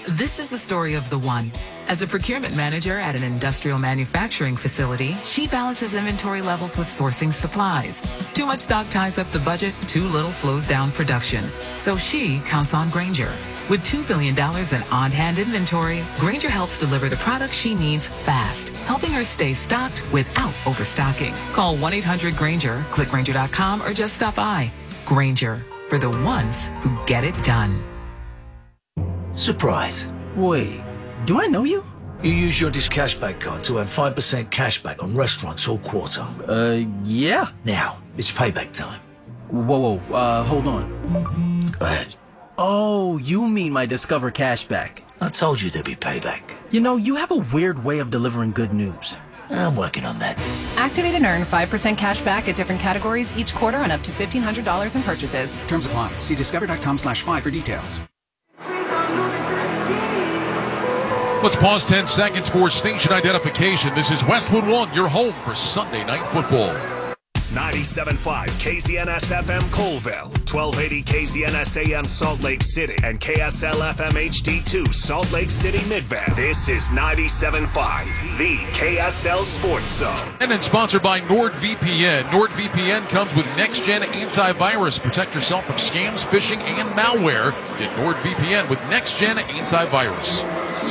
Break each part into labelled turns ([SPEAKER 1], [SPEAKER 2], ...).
[SPEAKER 1] This is the story of the one. As a procurement manager at an industrial manufacturing facility, she balances inventory levels with sourcing supplies. Too much stock ties up the budget, too little slows down production. So she counts on Grainger. With $2 billion in on-hand inventory, Grainger helps deliver the products she needs fast, helping her stay stocked without overstocking. Call 1-800-GRAINGER, click Grainger.com, or just stop by. Grainger, for the ones who get it done.
[SPEAKER 2] Surprise.
[SPEAKER 3] Wait, do I know you?
[SPEAKER 2] You use your Dish Cashback card to earn 5% cashback on restaurants all quarter.
[SPEAKER 3] Yeah.
[SPEAKER 2] Now, it's payback time.
[SPEAKER 3] Whoa, hold on.
[SPEAKER 2] Go ahead.
[SPEAKER 3] Oh, you mean my Discover Cashback.
[SPEAKER 2] I told you there'd be payback.
[SPEAKER 3] You know, you have a weird way of delivering good news.
[SPEAKER 2] I'm working on that.
[SPEAKER 4] Activate and earn 5% cash back at different categories each quarter on up to $1,500 in purchases.
[SPEAKER 5] Terms apply. See discover.com/5 for details.
[SPEAKER 6] Let's pause 10 seconds for station identification. This is Westwood One, your home for Sunday Night Football.
[SPEAKER 7] 97.5 KZNS FM Colville, 1280 KZNS AM Salt Lake City, and KSL FM HD2 Salt Lake City Midvale. This is 97.5, the KSL Sports Zone.
[SPEAKER 6] And then sponsored by NordVPN. NordVPN comes with next-gen antivirus. Protect yourself from scams, phishing, and malware. Get NordVPN with next-gen antivirus.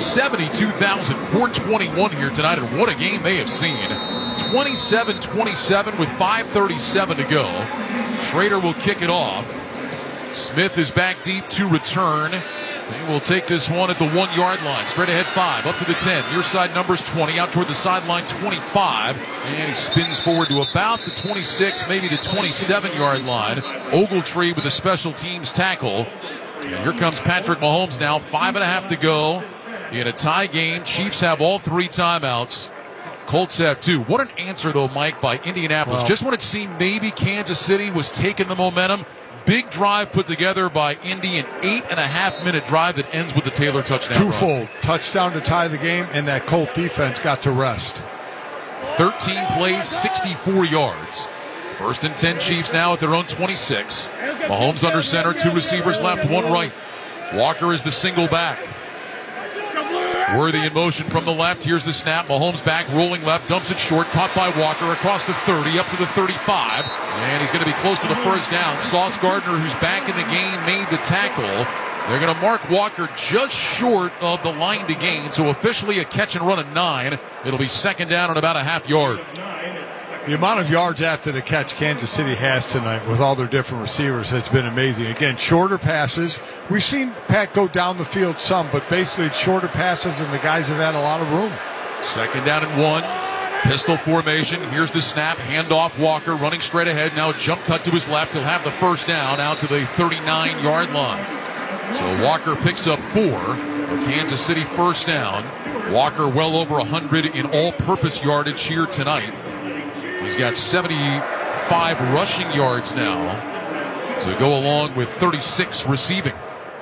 [SPEAKER 6] 72,421 here tonight, and what a game they have seen. 27-27 with 5:37 to go. Schrader will kick it off. Smith is back deep to return. They will take this one at the 1-yard line. Straight ahead 5, up to the 10. Near side numbers 20, out toward the sideline 25. And he spins forward to about the 26, maybe the 27-yard line. Ogletree with a special teams tackle. And here comes Patrick Mahomes now, 5.5 to go. In a tie game, Chiefs have all 3 timeouts. Colts have 2. What an answer, though, Mike, by Indianapolis. Well, just when it seemed maybe Kansas City was taking the momentum, big drive put together by Indy, an 8.5-minute drive that ends with the Taylor touchdown.
[SPEAKER 8] Twofold. Touchdown to tie the game, and that Colt defense got to rest.
[SPEAKER 6] 13 plays, 64 yards. 1st and 10 Chiefs now at their own 26. Mahomes under center, 2 receivers left, 1 right. Walker is the single back. Worthy in motion from the left. Here's the snap. Mahomes back, rolling left, dumps it short, caught by Walker across the 30, up to the 35. And he's going to be close to the first down. Sauce Gardner, who's back in the game, made the tackle. They're going to mark Walker just short of the line to gain, so officially a catch and run at 9. It'll be 2nd down and about a half yard.
[SPEAKER 8] The amount of yards after the catch Kansas City has tonight with all their different receivers has been amazing. Again, shorter passes. We've seen Pat go down the field some, but basically it's shorter passes, and the guys have had a lot of room.
[SPEAKER 6] 2nd down and 1. Pistol formation. Here's the snap. Handoff Walker running straight ahead. Now a jump cut to his left. He'll have the first down out to the 39-yard line. So Walker picks up 4. A Kansas City first down. Walker well over 100 in all-purpose yardage here tonight. He's got 75 rushing yards now to go along with 36 receiving.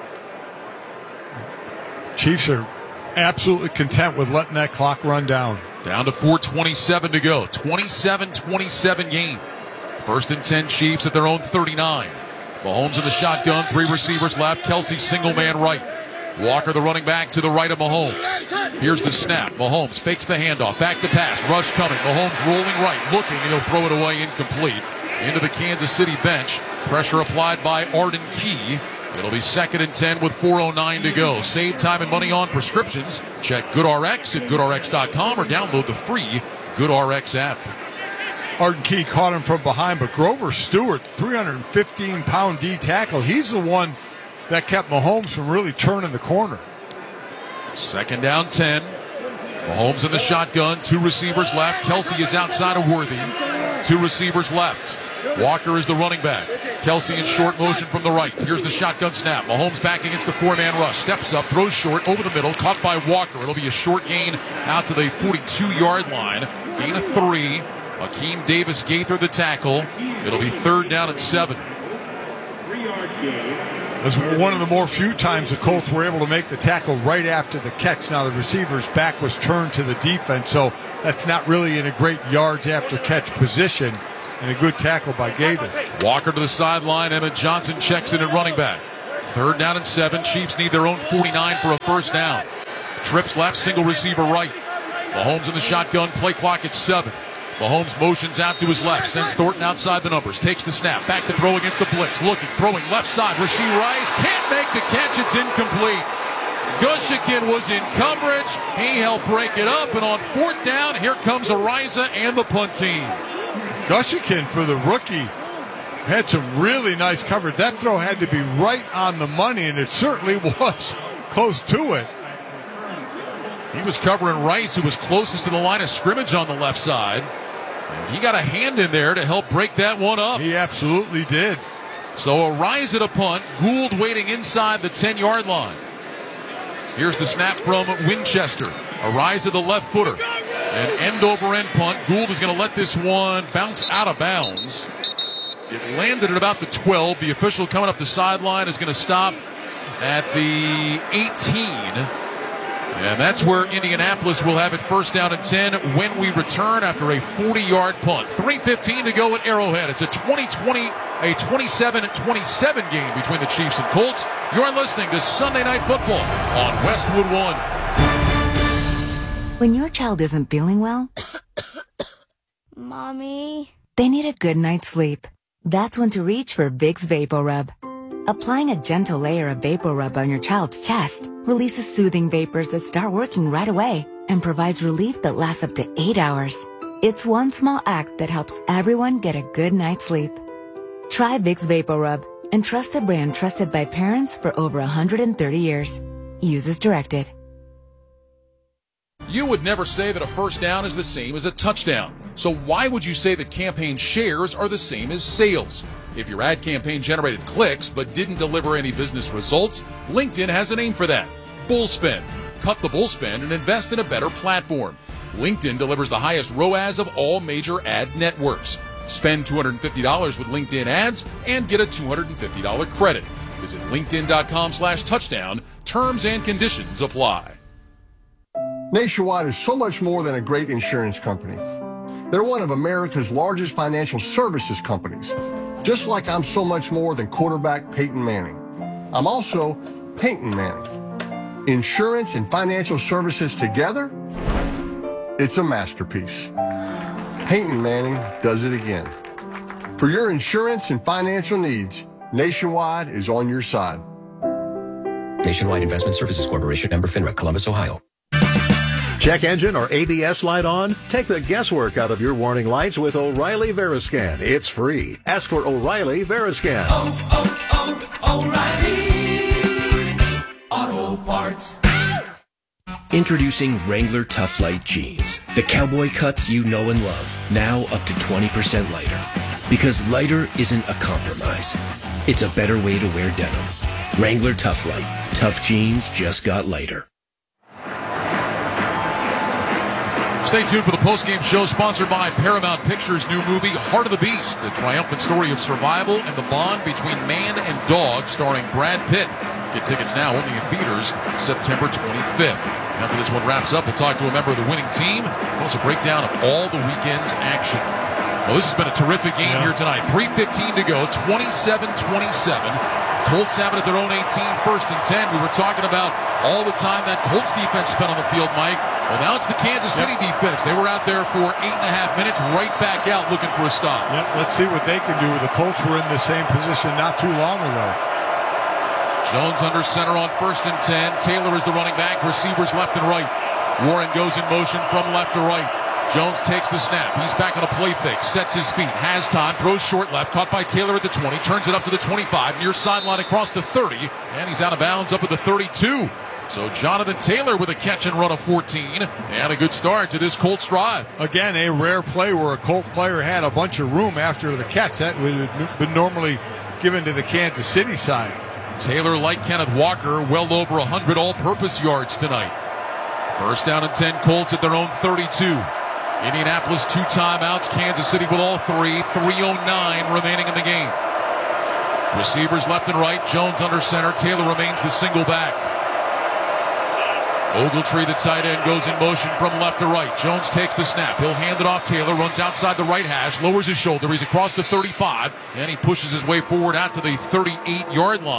[SPEAKER 8] Chiefs are absolutely content with letting that clock run down.
[SPEAKER 6] Down to 4:27 to go. 27-27 game. 1st and 10 Chiefs at their own 39. Mahomes in the shotgun, 3 receivers left. Kelsey single man right. Walker, the running back, to the right of Mahomes. Here's the snap. Mahomes fakes the handoff. Back to pass. Rush coming. Mahomes rolling right. Looking, and he'll throw it away incomplete. Into the Kansas City bench. Pressure applied by Arden Key. It'll be 2nd and 10 with 4:09 to go. Save time and money on prescriptions. Check GoodRx at GoodRx.com or download the free GoodRx app.
[SPEAKER 8] Arden Key caught him from behind, but Grover Stewart, 315-pound D tackle. He's the one that kept Mahomes from really turning the corner.
[SPEAKER 6] 2nd down 10. Mahomes in the shotgun. 2 receivers left. Kelsey is outside of Worthy. 2 receivers left. Walker is the running back. Kelsey in short motion from the right. Here's the shotgun snap. Mahomes back against the 4-man rush. Steps up, throws short, over the middle, caught by Walker. It'll be a short gain out to the 42-yard line. Gain of 3. Akeem Davis Gaither the tackle. It'll be 3rd down and 7.
[SPEAKER 8] That's one of the more few times the Colts were able to make the tackle right after the catch. Now the receiver's back was turned to the defense, so that's not really in a great yards after catch position, and a good tackle by Gaither.
[SPEAKER 6] Walker to the sideline. Emmett Johnson checks in at running back. 3rd down and 7. Chiefs need their own 49 for a first down. Trips left, single receiver right. Mahomes in the shotgun, play clock at 7. Mahomes motions out to his left, sends Thornton outside the numbers, takes the snap, back to throw against the blitz, looking, throwing left side. Rashee Rice can't make the catch, it's incomplete. Gushikin was in coverage, he helped break it up, and on 4th down, here comes Ariza and the punt team.
[SPEAKER 8] Gushikin, for the rookie, had some really nice coverage. That throw had to be right on the money, and it certainly was close to it.
[SPEAKER 6] He was covering Rice, who was closest to the line of scrimmage on the left side. And he got a hand in there to help break that one up.
[SPEAKER 8] He absolutely did.
[SPEAKER 6] So a rise at a punt. Gould waiting inside the 10-yard line. Here's the snap from Winchester. A rise at the left footer. An end-over-end punt. Gould is going to let this one bounce out of bounds. It landed at about the 12. The official coming up the sideline is going to stop at the 18. And that's where Indianapolis will have it 1st down and 10 when we return after a 40-yard punt. 3:15 to go at Arrowhead. It's a 27-27 game between the Chiefs and Colts. You're listening to Sunday Night Football on Westwood One.
[SPEAKER 9] When your child isn't feeling well,
[SPEAKER 10] Mommy,
[SPEAKER 9] they need a good night's sleep. That's when to reach for Vicks VapoRub. Applying a gentle layer of VapoRub on your child's chest releases soothing vapors that start working right away and provides relief that lasts up to 8 hours. It's one small act that helps everyone get a good night's sleep. Try Vicks VapoRub and trust a brand trusted by parents for over 130 years. Use as directed.
[SPEAKER 6] You would never say that a first down is the same as a touchdown. So why would you say that campaign shares are the same as sales? If your ad campaign generated clicks but didn't deliver any business results, LinkedIn has a name for that. Bullspend. Cut the bullspend and invest in a better platform. LinkedIn delivers the highest ROAS of all major ad networks. Spend $250 with LinkedIn ads and get a $250 credit. Visit linkedin.com/touchdown. Terms and conditions apply.
[SPEAKER 11] Nationwide is so much more than a great insurance company. They're one of America's largest financial services companies. Just like I'm so much more than quarterback Peyton Manning. I'm also Peyton Manning. Insurance and financial services together, it's a masterpiece. Peyton Manning does it again. For your insurance and financial needs, Nationwide is on your side.
[SPEAKER 12] Nationwide Investment Services Corporation, member FINRA, Columbus, Ohio.
[SPEAKER 13] Check engine or ABS light on? Take the guesswork out of your warning lights with O'Reilly Veriscan. It's free. Ask for O'Reilly Veriscan.
[SPEAKER 14] O'Reilly Auto Parts.
[SPEAKER 12] Introducing Wrangler Tough Light Jeans. The cowboy cuts you know and love. Now up to 20% lighter. Because lighter isn't a compromise. It's a better way to wear denim. Wrangler Tough Light. Tough jeans just got lighter.
[SPEAKER 6] Stay tuned for the postgame show sponsored by Paramount Pictures' new movie, Heart of the Beast, a triumphant story of survival and the bond between man and dog, starring Brad Pitt. Get tickets now only in theaters September 25th. After this one wraps up, we'll talk to a member of the winning team. Plus a breakdown of all the weekend's action. Well, this has been a terrific game here tonight. 3:15 to go, 27-27. Colts have it at their own 18, 1st and 10. We were talking about all the time that Colts defense spent on the field, Mike. Well, now it's the Kansas City defense. They were out there for 8.5 minutes, right back out looking for a stop.
[SPEAKER 8] Yep, let's see what they can do. The Colts were in the same position not too long ago.
[SPEAKER 6] Jones under center on 1st and 10. Taylor is the running back. Receivers left and right. Warren goes in motion from left to right. Jones takes the snap. He's back on a play fake. Sets his feet. Has time. Throws short left. Caught by Taylor at the 20. Turns it up to the 25. Near sideline across the 30. And he's out of bounds up at the 32. So Jonathan Taylor with a catch and run of 14. And a good start to this Colts drive.
[SPEAKER 8] Again, a rare play where a Colt player had a bunch of room after the catch. That would have been normally given to the Kansas City side.
[SPEAKER 6] Taylor, like Kenneth Walker, well over 100 all-purpose yards tonight. 1st down and 10, Colts at their own 32. Indianapolis 2 timeouts, Kansas City with all 3, 3:09 remaining in the game. Receivers left and right, Jones under center, Taylor remains the single back. Ogletree, the tight end, goes in motion from left to right. Jones takes the snap. He'll hand it off Taylor, runs outside the right hash, lowers his shoulder. He's across the 35, and he pushes his way forward out to the 38-yard line.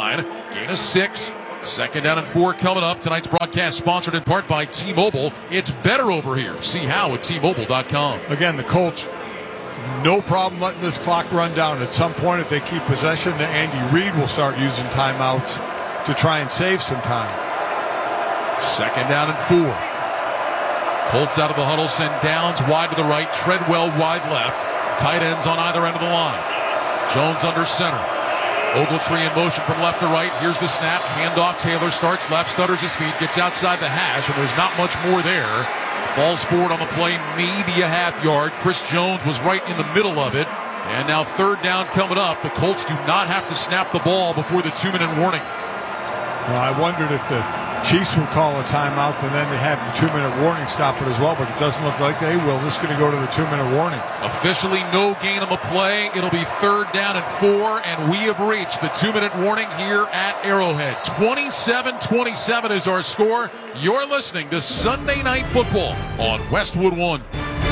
[SPEAKER 6] Gain of 6. 2nd down and 4 coming up. Tonight's broadcast sponsored in part by T-Mobile. It's better over here. See how at T-Mobile.com.
[SPEAKER 8] Again, the Colts, no problem letting this clock run down. At some point, if they keep possession, Andy Reid will start using timeouts to try and save some time.
[SPEAKER 6] 2nd down and 4. Colts out of the huddle, send Downs wide to the right, Treadwell wide left. Tight ends on either end of the line. Jones under center. Ogletree in motion from left to right. Here's the snap. Handoff. Taylor starts left, stutters his feet, gets outside the hash, and there's not much more there. Falls forward on the play, maybe a half yard. Chris Jones was right in the middle of it. And now 3rd down coming up. The Colts do not have to snap the ball before the 2-minute warning.
[SPEAKER 8] Well, I wondered if the Chiefs will call a timeout and then they have the 2-minute warning stop it as well, but it doesn't look like they will. This is going to go to the 2-minute warning. Officially
[SPEAKER 6] no gain on the play. It'll be 3rd down and 4, and we have reached the 2-minute warning here at Arrowhead. 27-27 is our score. You're listening to Sunday Night Football on Westwood One.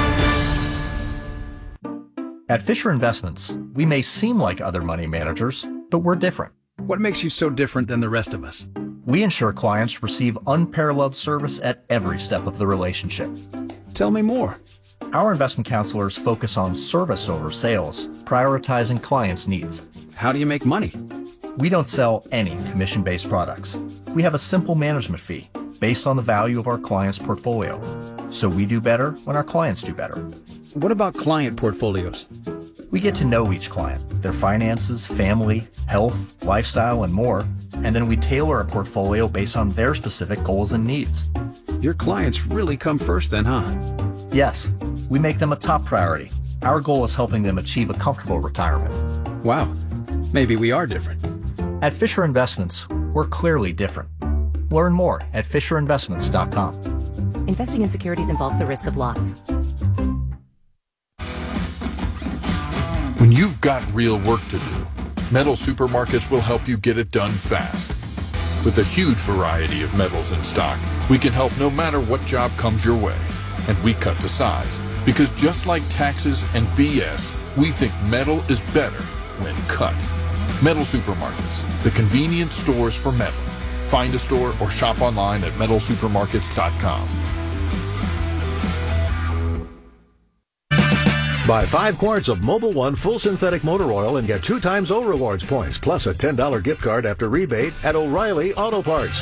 [SPEAKER 10] At Fisher Investments, we may seem like other money managers, but we're different.
[SPEAKER 5] What makes you so different than the rest of us?
[SPEAKER 10] We ensure clients receive unparalleled service at every step of the relationship.
[SPEAKER 5] Tell me more.
[SPEAKER 10] Our investment counselors focus on service over sales, prioritizing clients' needs.
[SPEAKER 5] How do you make money?
[SPEAKER 10] We don't sell any commission-based products. We have a simple management fee based on the value of our clients' portfolio. So we do better when our clients do better.
[SPEAKER 5] What about client portfolios?
[SPEAKER 10] We get to know each client, their finances, family, health, lifestyle, and more, and then we tailor a portfolio based on their specific goals and needs.
[SPEAKER 5] Your clients really come first then, huh?
[SPEAKER 10] Yes, we make them a top priority. Our goal is helping them achieve a comfortable retirement.
[SPEAKER 5] Wow, maybe we are different.
[SPEAKER 10] At Fisher Investments, we're clearly different. Learn more at FisherInvestments.com.
[SPEAKER 15] Investing in securities involves the risk of loss.
[SPEAKER 16] When you've got real work to do, Metal Supermarkets will help you get it done fast. With a huge variety of metals in stock, we can help no matter what job comes your way. And we cut to size, because just like taxes and BS, we think metal is better when cut. Metal Supermarkets, the convenience stores for metal. Find a store or shop online at metalsupermarkets.com.
[SPEAKER 13] Buy 5 quarts of Mobil 1 full synthetic motor oil and get 2 times O Rewards points, plus a $10 gift card after rebate at O'Reilly Auto Parts.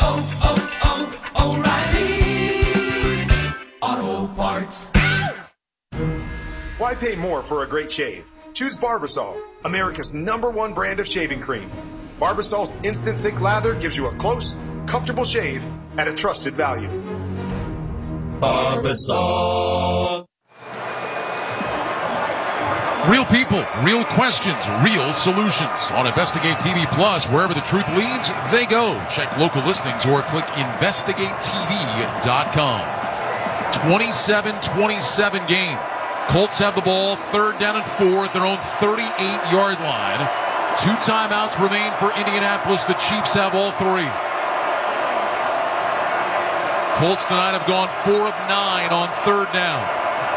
[SPEAKER 14] O'Reilly Auto Parts.
[SPEAKER 17] Why pay more for a great shave? Choose Barbasol, America's #1 brand of shaving cream. Barbasol's instant thick lather gives you a close, comfortable shave at a trusted value.
[SPEAKER 14] Barbasol.
[SPEAKER 6] Real people, real questions, real solutions. On Investigate TV Plus, wherever the truth leads, they go. Check local listings or click investigatetv.com. 27-27 game. Colts have the ball, 3rd down and 4 at their own 38-yard line. 2 timeouts remain for Indianapolis. The Chiefs have all 3. Colts tonight have gone 4 of 9 on 3rd down.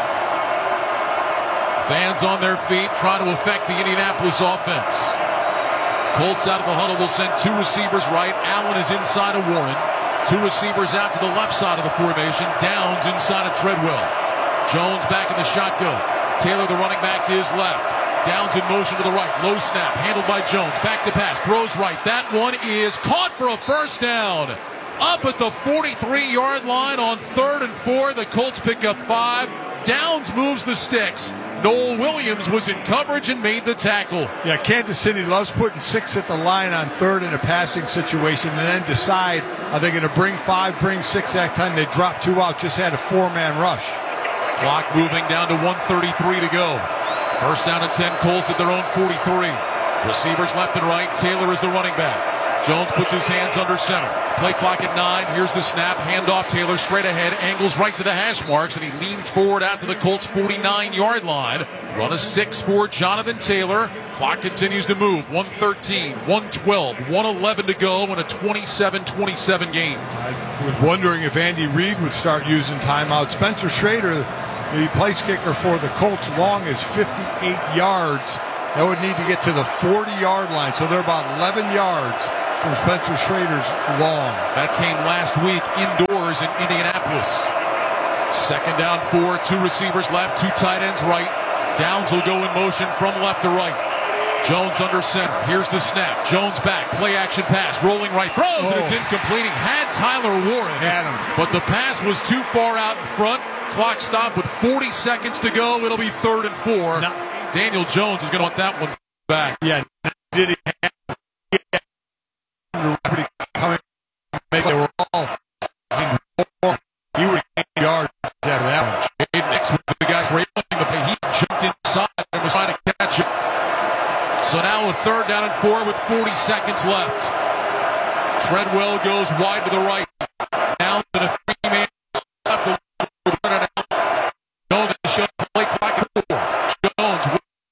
[SPEAKER 6] Fans on their feet trying to affect the Indianapolis offense. Colts out of the huddle will send 2 receivers right. Allen is inside of Warren. 2 receivers out to the left side of the formation. Downs inside of Treadwell. Jones back in the shotgun. Taylor, the running back, to his left. Downs in motion to the right. Low snap. Handled by Jones. Back to pass. Throws right. That one is caught for a first down. Up at the 43-yard line on 3rd and 4. The Colts pick up 5. Downs moves the sticks. Noel Williams was in coverage and made the tackle.
[SPEAKER 8] Yeah, Kansas City loves putting 6 at the line on 3rd in a passing situation and then decide, are they going to bring 5, bring 6 that time? They drop 2 out, just had a 4-man rush.
[SPEAKER 6] Clock moving down to 1:33 to go. 1st down and 10, Colts at their own 43. Receivers left and right. Taylor is the running back. Jones puts his hands under center. Play clock at 9. Here's the snap. Handoff. Taylor straight ahead. Angles right to the hash marks, and he leans forward out to the Colts' 49-yard line. Run a 6 for Jonathan Taylor. Clock continues to move. 1:13, 1:12, 1:11 to go in a 27-27 game.
[SPEAKER 8] I was wondering if Andy Reid would start using timeout. Spencer Schrader, the place kicker for the Colts, long as 58 yards. That would need to get to the 40-yard line, so they're about 11 yards from Spencer Schrader's long.
[SPEAKER 6] That came last week indoors in Indianapolis. Second down 4, 2 receivers left, 2 tight ends right. Downs will go in motion from left to right. Jones under center. Here's the snap. Jones back. Play action pass. Rolling right. Throws, and it's incomplete. He had Tyler Warren.
[SPEAKER 8] Had him.
[SPEAKER 6] But the pass was too far out in front. Clock stopped with 40 seconds to go. It'll be 3rd and 4.
[SPEAKER 8] No.
[SPEAKER 6] Daniel Jones is going to want that one back.
[SPEAKER 8] Yeah. Did he have coming? They were all. He would get yards out of that one.
[SPEAKER 6] Jade Nix with the guy trailing the play. He jumped inside and was trying to catch it. So now a 3rd down and 4 with 40 seconds left. Treadwell goes wide to the right. Down to the 3-man left. Jones shows play clock at 4. Jones.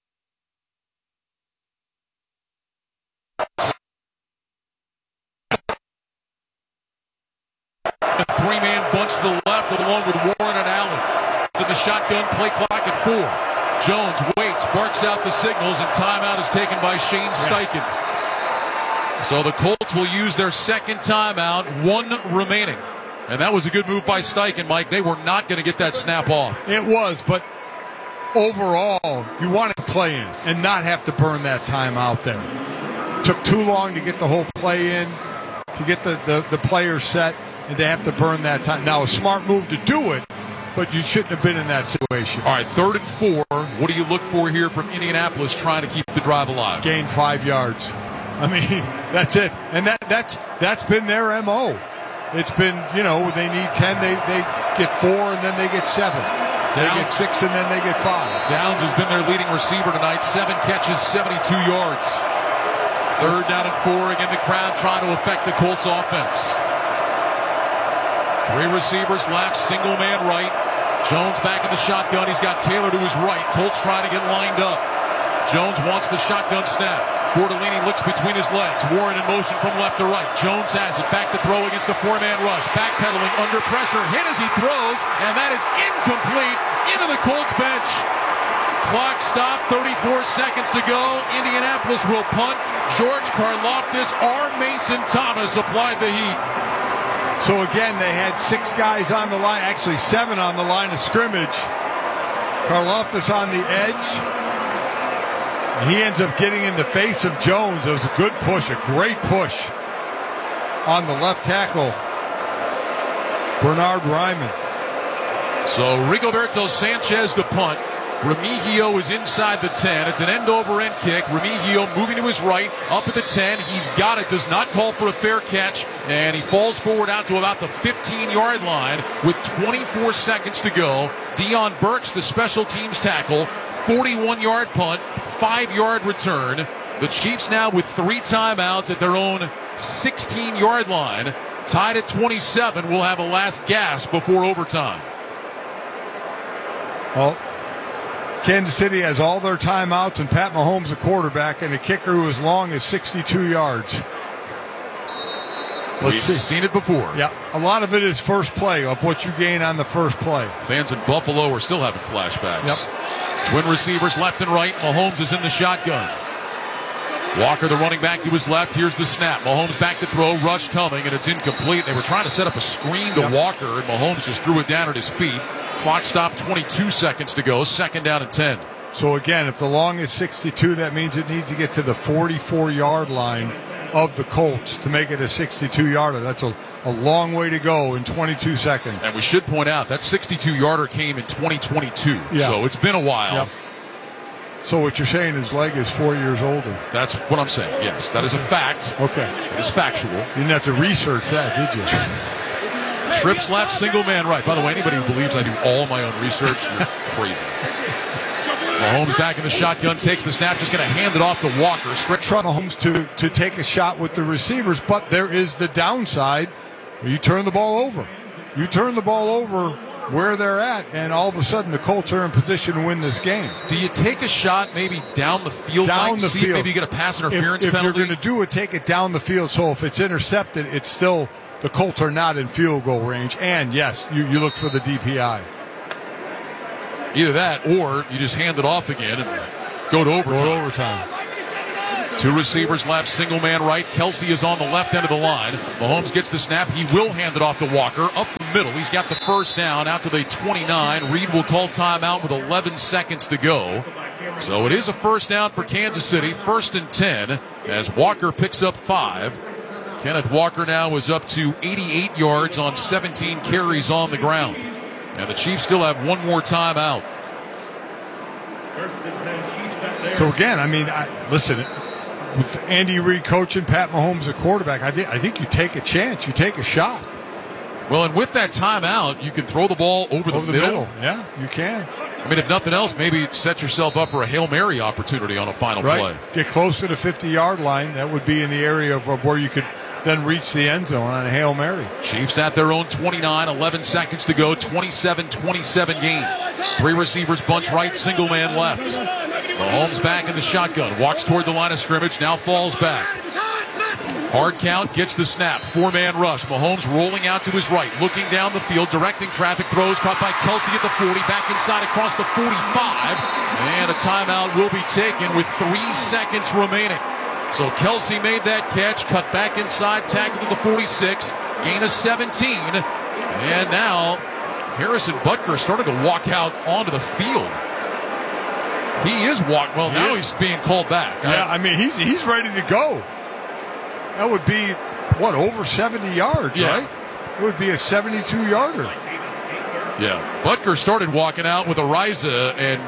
[SPEAKER 6] A 3-man bunch to the left along with Warren and Allen. To the shotgun, play clock at 4. Jones waits, barks out the signals, and timeout is taken by Shane Steichen. So the Colts will use their second timeout, 1 remaining. And that was a good move by Steichen, Mike. They were not going to get that snap off.
[SPEAKER 8] It was, but overall, you want to play in and not have to burn that time out there. Took too long to get the whole play in, to get the players set, and to have to burn that time. Now, a smart move to do it, but you shouldn't have been in that situation.
[SPEAKER 6] All right, 3rd and 4. What do you look for here from Indianapolis trying to keep the drive alive?
[SPEAKER 8] Gain 5 yards. I mean, that's it. And that's been their MO. It's been, when they need 10, they get 4, and then they get 7. They get 6, and then they get 5.
[SPEAKER 6] Downs has been their leading receiver tonight. 7 catches, 72 yards. 3rd down and 4. Again, the crowd trying to affect the Colts offense. 3 receivers left, single man right. Jones back in the shotgun. He's got Taylor to his right. Colts trying to get lined up. Jones wants the shotgun snap. Bortolini looks between his legs. Warren in motion from left to right. Jones has it. Back to throw against a 4-man rush. Backpedaling under pressure. Hit as he throws. And that is incomplete into the Colts bench. Clock stopped. 34 seconds to go. Indianapolis will punt. George Karlaftis or Mason Thomas applied the heat.
[SPEAKER 8] So again, they had 6 guys on the line, actually 7 on the line of scrimmage. Karlaftis on the edge. And he ends up getting in the face of Jones. It was a good push, a great push on the left tackle, Bernard Ryman.
[SPEAKER 6] So Rigoberto Sanchez the punt. Remigio is inside the 10. It's an end-over-end kick. Remigio moving to his right, up at the 10. He's got it, does not call for a fair catch, and he falls forward out to about the 15-yard line with 24 seconds to go. Dion Burks, the special teams tackle, 41-yard punt, 5-yard return. The Chiefs now with 3 timeouts at their own 16-yard line. Tied at 27. We'll have a last gasp before overtime.
[SPEAKER 8] Well, Kansas City has all their timeouts and Pat Mahomes, the quarterback, and a kicker who is long as 62 yards.
[SPEAKER 6] We've seen it before.
[SPEAKER 8] Yeah, a lot of it is first play of what you gain on the first play.
[SPEAKER 6] Fans in Buffalo are still having flashbacks.
[SPEAKER 8] Yep.
[SPEAKER 6] Twin receivers left and right. Mahomes is in the shotgun. Walker, the running back, to his left. Here's the snap. Mahomes back to throw. Rush coming, and it's incomplete. They were trying to set up a screen to Walker, and Mahomes just threw it down at his feet. Clock stopped, 22 seconds to go. 2nd down and 10.
[SPEAKER 8] So again, if the long is 62, that means it needs to get to the 44-yard line of the Colts to make it a 62-yarder. That's a long way to go in 22 seconds.
[SPEAKER 6] And we should point out that 62-yarder came in 2022,
[SPEAKER 8] yeah.
[SPEAKER 6] So it's been a while.
[SPEAKER 8] Yep. So what you're saying, his leg is 4 years older.
[SPEAKER 6] That's what I'm saying, yes. That is a fact.
[SPEAKER 8] Okay.
[SPEAKER 6] It's factual.
[SPEAKER 8] You didn't have to research that, did you?
[SPEAKER 6] Trips left, single man right. By the way, anybody who believes I do all my own research, you're crazy. Mahomes back in the shotgun, takes the snap, just going to hand it off to Walker.
[SPEAKER 8] Straight Mahomes to take a shot with the receivers, but there is the downside. You turn the ball over. You turn the ball over where they're at, and all of a sudden the Colts are in position to win this game.
[SPEAKER 6] Do you take a shot maybe down the field?
[SPEAKER 8] Down the field.
[SPEAKER 6] Maybe you get a pass interference
[SPEAKER 8] penalty? If you're going to do it, take it down the field. So if it's intercepted, it's still the Colts are not in field goal range. And, yes, you look for the DPI.
[SPEAKER 6] Either that or you just hand it off again and go to overtime. Two receivers left, single man right. Kelsey is on the left end of the line. Mahomes gets the snap. He will hand it off to Walker. Up the middle. He's got the first down out to the 29. Reed will call timeout with 11 seconds to go. So it is a first down for Kansas City. 1st and 10 as Walker picks up 5. Kenneth Walker now is up to 88 yards on 17 carries on the ground. And the Chiefs still have one more timeout.
[SPEAKER 8] So again, I mean, listen, with Andy Reid coaching, Pat Mahomes a quarterback, I think you take a chance, you take a shot.
[SPEAKER 6] Well, and with that timeout, you can throw the ball over the middle.
[SPEAKER 8] Yeah, you can.
[SPEAKER 6] I mean, if nothing else, maybe set yourself up for a Hail Mary opportunity on a final play.
[SPEAKER 8] Get close to the 50-yard line. That would be in the area of where you could then reach the end zone on a Hail Mary.
[SPEAKER 6] Chiefs at their own 29, 11 seconds to go, 27-27 game. 3 receivers bunch right, single man left. Mahomes back in the shotgun, walks toward the line of scrimmage, now falls back. Hard count, gets the snap, 4-man rush. Mahomes rolling out to his right, looking down the field, directing traffic, throws, caught by Kelsey at the 40, back inside across the 45, and a timeout will be taken with 3 seconds remaining. So Kelsey made that catch, cut back inside, tackled to the 46, gain of 17, and now Harrison Butker started to walk out onto the field. He is now he's being called back.
[SPEAKER 8] Yeah, I mean, he's ready to go. That would be, over 70 yards, right? It would be a 72-yarder.
[SPEAKER 6] Yeah, Butker started walking out with Ariza, and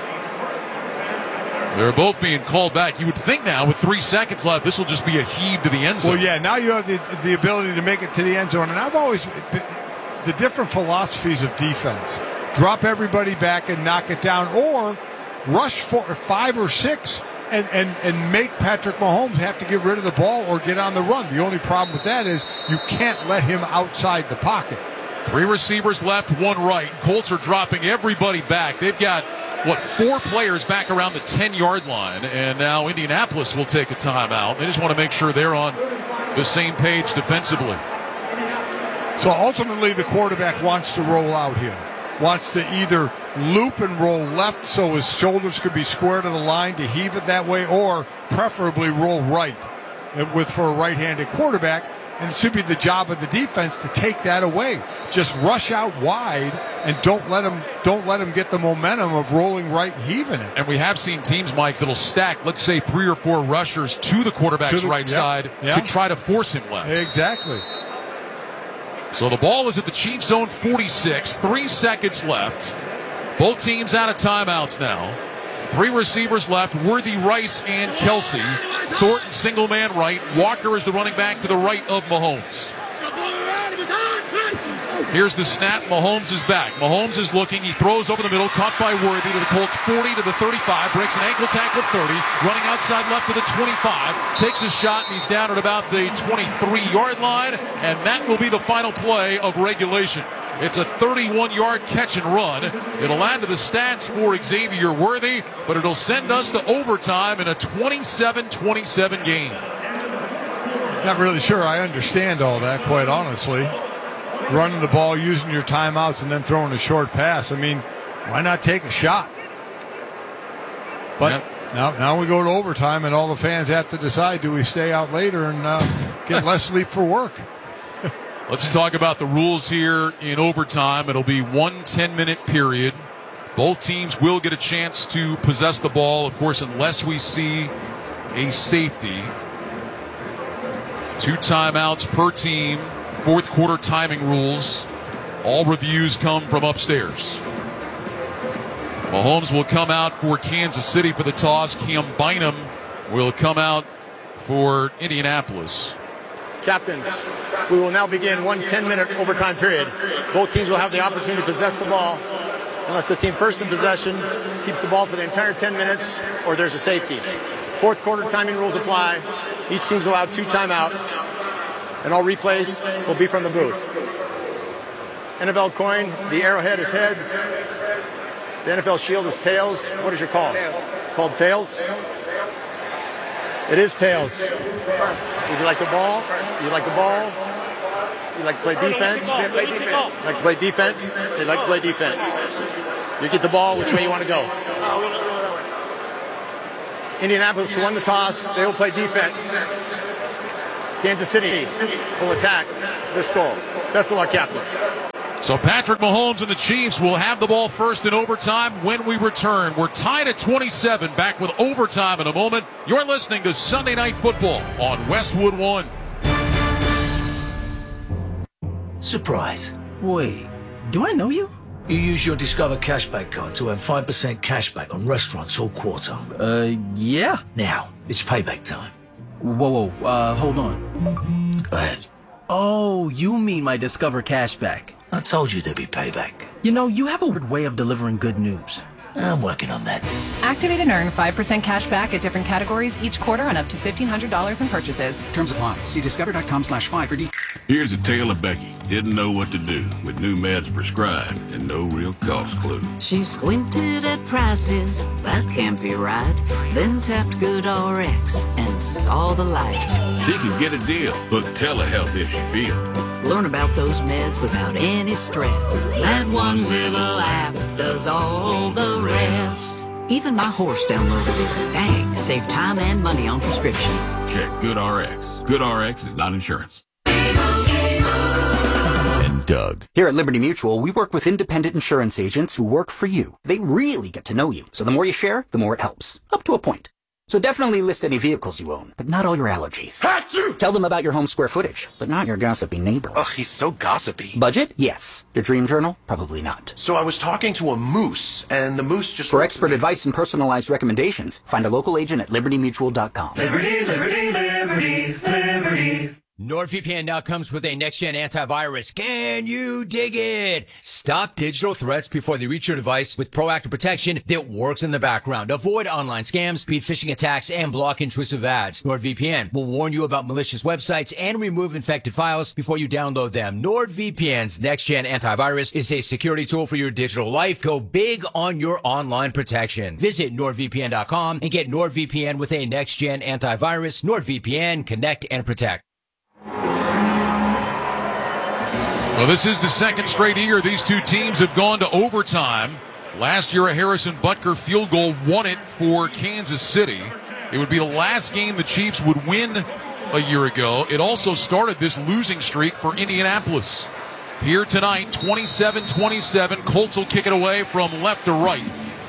[SPEAKER 6] they're both being called back. You would think now, with 3 seconds left, this will just be a heave to the end zone.
[SPEAKER 8] Well, yeah, now you have the ability to make it to the end zone. And I've always, the different philosophies of defense, drop everybody back and knock it down, or rush for 5 or 6 and make Patrick Mahomes have to get rid of the ball or get on the run. The only problem with that is you can't let him outside the pocket.
[SPEAKER 6] 3 receivers left, 1 right. Colts are dropping everybody back. They've got, 4 players back around the 10-yard line, and now Indianapolis will take a timeout. They just want to make sure they're on the same page defensively.
[SPEAKER 8] So ultimately the quarterback wants to roll out here. Wants to either loop and roll left so his shoulders could be square to the line to heave it that way, or preferably roll right for a right-handed quarterback. And it should be the job of the defense to take that away. Just rush out wide and don't let him get the momentum of rolling right and heaving it.
[SPEAKER 6] And we have seen teams, Mike, that'll stack, let's say, 3 or 4 rushers to the quarterback's right side to try to force him left.
[SPEAKER 8] Exactly.
[SPEAKER 6] So the ball is at the Chiefs' own 46, 3 seconds left. Both teams out of timeouts now. 3 receivers left, Worthy, Rice, and Kelsey. Thornton single man right. Walker is the running back to the right of Mahomes. Here's the snap. Mahomes is back. Mahomes is looking. He throws over the middle, caught by Worthy to the Colts 40 to the 35. Breaks an ankle tackle 30. Running outside left to the 25. Takes a shot, and he's down at about the 23-yard line. And that will be the final play of regulation. It's a 31-yard catch and run. It'll add to the stats for Xavier Worthy, but it'll send us to overtime in a 27-27 game.
[SPEAKER 8] Not really sure I understand all that, quite honestly. Running the ball, using your timeouts, and then throwing a short pass. I mean, why not take a shot? But now we go to overtime, and all the fans have to decide, do we stay out later and get less sleep for work?
[SPEAKER 6] Let's talk about the rules here in overtime. It'll be 1 10-minute period. Both teams will get a chance to possess the ball, of course, unless we see a safety. 2 timeouts per team. 4th quarter timing rules. All reviews come from upstairs. Mahomes will come out for Kansas City for the toss. Cam Bynum will come out for Indianapolis.
[SPEAKER 18] Captains, we will now begin 1 10-minute overtime period. Both teams will have the opportunity to possess the ball unless the team first in possession keeps the ball for the entire 10 minutes or there's a safety. 4th quarter timing rules apply. Each team's allowed 2 timeouts, and all replays will be from the booth. NFL coin, the arrowhead is heads. The NFL shield is tails. What is your call? Tails. Called tails? It is tails. Would you like the ball? You like the ball? You like to play defense? Like to play defense? They like to play defense. You get the ball, which way you want to go? Indianapolis won the toss. They will play defense. Kansas City will attack this goal. Best of luck, Captains.
[SPEAKER 6] So Patrick Mahomes and the Chiefs will have the ball first in overtime when we return. We're tied at 27, back with overtime in a moment. You're listening to Sunday Night Football on Westwood One.
[SPEAKER 2] Surprise.
[SPEAKER 3] Wait, do I know you?
[SPEAKER 2] You use your Discover Cashback card to earn 5% cashback on restaurants all quarter.
[SPEAKER 3] Yeah.
[SPEAKER 2] Now, it's payback time.
[SPEAKER 3] Whoa, hold on.
[SPEAKER 2] Go ahead.
[SPEAKER 3] Oh, you mean my Discover Cashback.
[SPEAKER 2] I told you there'd be payback.
[SPEAKER 3] You know, you have a weird way of delivering good news.
[SPEAKER 2] I'm working on that.
[SPEAKER 4] Activate and earn 5% cash back at different categories each quarter on up to $1,500 in purchases.
[SPEAKER 19] Terms apply. See discover.com/5 for details.
[SPEAKER 20] Here's a tale of Becky. Didn't know what to do with new meds prescribed and no real cost clue.
[SPEAKER 21] She squinted at prices, that can't be right. Then tapped GoodRx and saw the light.
[SPEAKER 20] She can get a deal. Book telehealth if she feels.
[SPEAKER 21] Learn about those meds without any stress. That one little app does all the rest. Even my horse downloaded it. Dang, save time and money on prescriptions.
[SPEAKER 20] Check GoodRx. GoodRx is not insurance.
[SPEAKER 22] And Doug. Here at Liberty Mutual, we work with independent insurance agents who work for you. They really get to know you. So the more you share, the more it helps. Up to a point. So definitely list any vehicles you own, but not all your allergies. Achoo! Tell them about your home square footage, but not your gossipy neighbor.
[SPEAKER 23] Ugh, he's so gossipy.
[SPEAKER 22] Budget? Yes. Your dream journal? Probably not.
[SPEAKER 23] So I was talking to a moose, and the moose just...
[SPEAKER 22] For expert advice and personalized recommendations, find a local agent at libertymutual.com.
[SPEAKER 14] Liberty, liberty, liberty, liberty.
[SPEAKER 24] NordVPN now comes with a next-gen antivirus. Can you dig it? Stop digital threats before they reach your device with proactive protection that works in the background. Avoid online scams, speed phishing attacks, and block intrusive ads. NordVPN will warn you about malicious websites and remove infected files before you download them. NordVPN's next-gen antivirus is a security tool for your digital life. Go big on your online protection. Visit NordVPN.com and get NordVPN with a next-gen antivirus. NordVPN, connect and protect.
[SPEAKER 6] Well, this is the second straight year these two teams have gone to overtime. Last year, a Harrison Butker field goal won it for Kansas City. It would be the last game the Chiefs would win a year ago. It also started this losing streak for Indianapolis. Here tonight, 27-27. Colts will kick it away from left to right.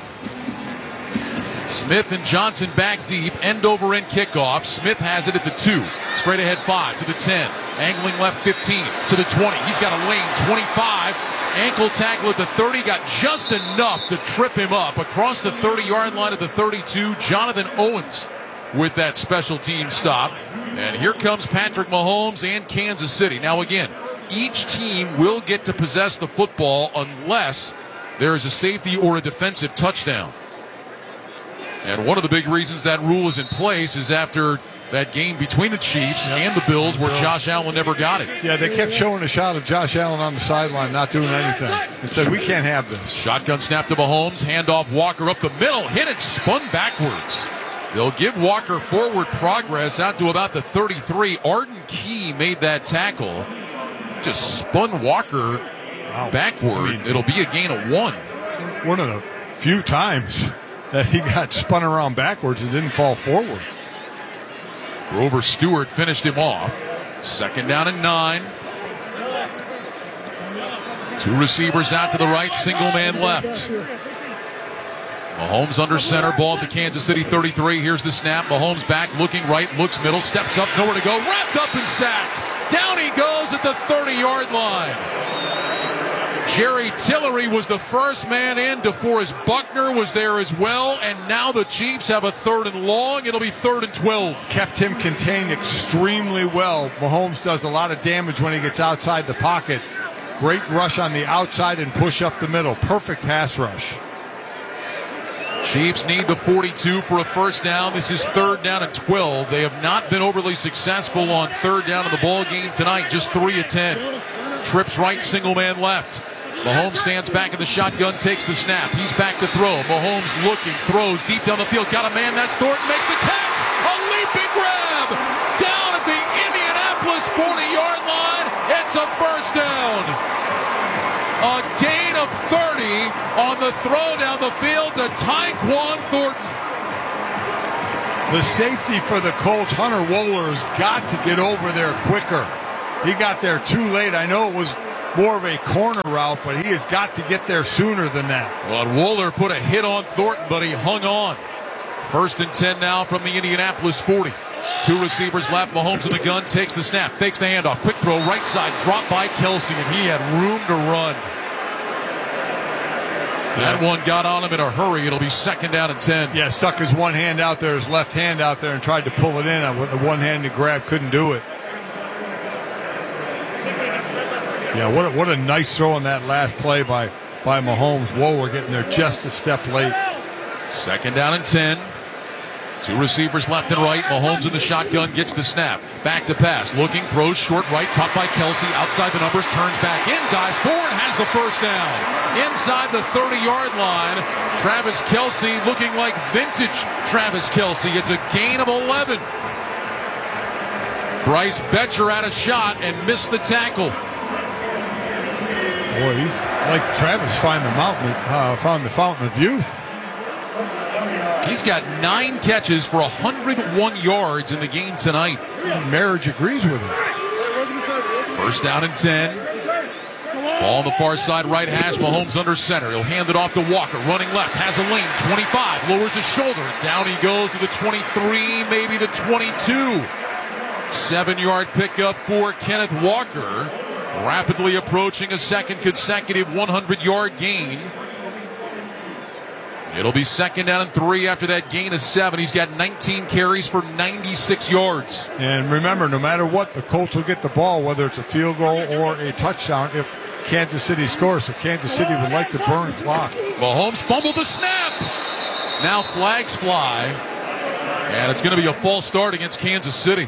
[SPEAKER 6] Smith and Johnson back deep, end-over-end kickoff. Smith has it at the 2, straight ahead 5 to the 10, angling left 15 to the 20. He's got a lane 25, ankle tackle at the 30, got just enough to trip him up across the 30-yard line at the 32. Jonathan Owens with that special team stop. And here comes Patrick Mahomes and Kansas City. Now again, each team will get to possess the football unless there is a safety or a defensive touchdown. And one of the big reasons that rule is in place is after that game between the Chiefs and the Bills where Josh Allen never got it.
[SPEAKER 8] Yeah, they kept showing a shot of Josh Allen on the sideline not doing anything. They said, we can't have this.
[SPEAKER 6] Shotgun snap to Mahomes, handoff Walker up the middle, hit it, spun backwards. They'll give Walker forward progress out to about the 33. Arden Key made that tackle. Just spun Walker backward. It'll be a gain of 1.
[SPEAKER 8] One of the few times that he got spun around backwards and didn't fall forward.
[SPEAKER 6] Grover Stewart finished him off. 2nd down and 9. 2 receivers out to the right, single man left. Mahomes under center, ball at the Kansas City 33. Here's the snap. Mahomes back, looking right, looks middle, steps up, nowhere to go, wrapped up and sacked. Down he goes at the 30-yard line. Jerry Tillery was the first man in. DeForest Buckner was there as well. And now the Chiefs have a 3rd and long. It'll be 3rd and 12.
[SPEAKER 8] Kept him contained extremely well. Mahomes does a lot of damage when he gets outside the pocket. Great rush on the outside and push up the middle. Perfect pass rush.
[SPEAKER 6] Chiefs need the 42 for a first down. This is 3rd down and 12. They have not been overly successful on 3rd down in the ball game tonight. Just 3 of 10. Trips right, single man left. Mahomes stands back in the shotgun, takes the snap. He's back to throw. Mahomes looking, throws deep down the field. Got a man, that's Thornton, makes the catch. A leaping grab down at the Indianapolis 40-yard line. It's a first down. A gain of 30 on the throw down the field to Tyquan Thornton.
[SPEAKER 8] The safety for the Colts, Hunter Wohler, has got to get over there quicker. He got there too late. I know it was more of a corner route, but he has got to get there sooner than that.
[SPEAKER 6] Well, Wohler put a hit on Thornton, but he hung on. 1st and 10 now from the Indianapolis 40. 2 receivers left. Mahomes in the gun, takes the snap, fakes the handoff. Quick throw, right side, dropped by Kelce, and he had room to run. That one got on him in a hurry. It'll be 2nd down and 10.
[SPEAKER 8] Yeah, stuck his one hand out there, his left hand out there, and tried to pull it in. With the one-handed grab, couldn't do it. Yeah, what a nice throw on that last play by Mahomes. Wohler getting there just a step late.
[SPEAKER 6] 2nd down and 10. 2 receivers left and right. Mahomes in the shotgun, gets the snap. Back to pass. Looking, throws short right. Caught by Kelce. Outside the numbers. Turns back in. Dives forward. Has the first down. Inside the 30-yard line. Travis Kelce looking like vintage Travis Kelce. It's a gain of 11. Bryce Betcher had a shot and missed the tackle.
[SPEAKER 8] Boy, he's like Travis found the fountain of youth.
[SPEAKER 6] He's got 9 catches for 101 yards in the game tonight.
[SPEAKER 8] Marriage agrees with him.
[SPEAKER 6] 1st down and 10. Ball on the far side, right hash. Mahomes under center. He'll hand it off to Walker. Running left, has a lane. 25, lowers his shoulder. Down he goes to the 23, maybe the 22. 7-yard pickup for Kenneth Walker. Rapidly approaching a 2nd consecutive 100-yard gain. It'll be 2nd down and 3 after that gain of 7. He's got 19 carries for 96 yards.
[SPEAKER 8] And remember, no matter what, the Colts will get the ball, whether it's a field goal or a touchdown, if Kansas City scores. So Kansas City would like to burn clock.
[SPEAKER 6] Mahomes fumbled the snap. Now flags fly. And it's going to be a false start against Kansas City.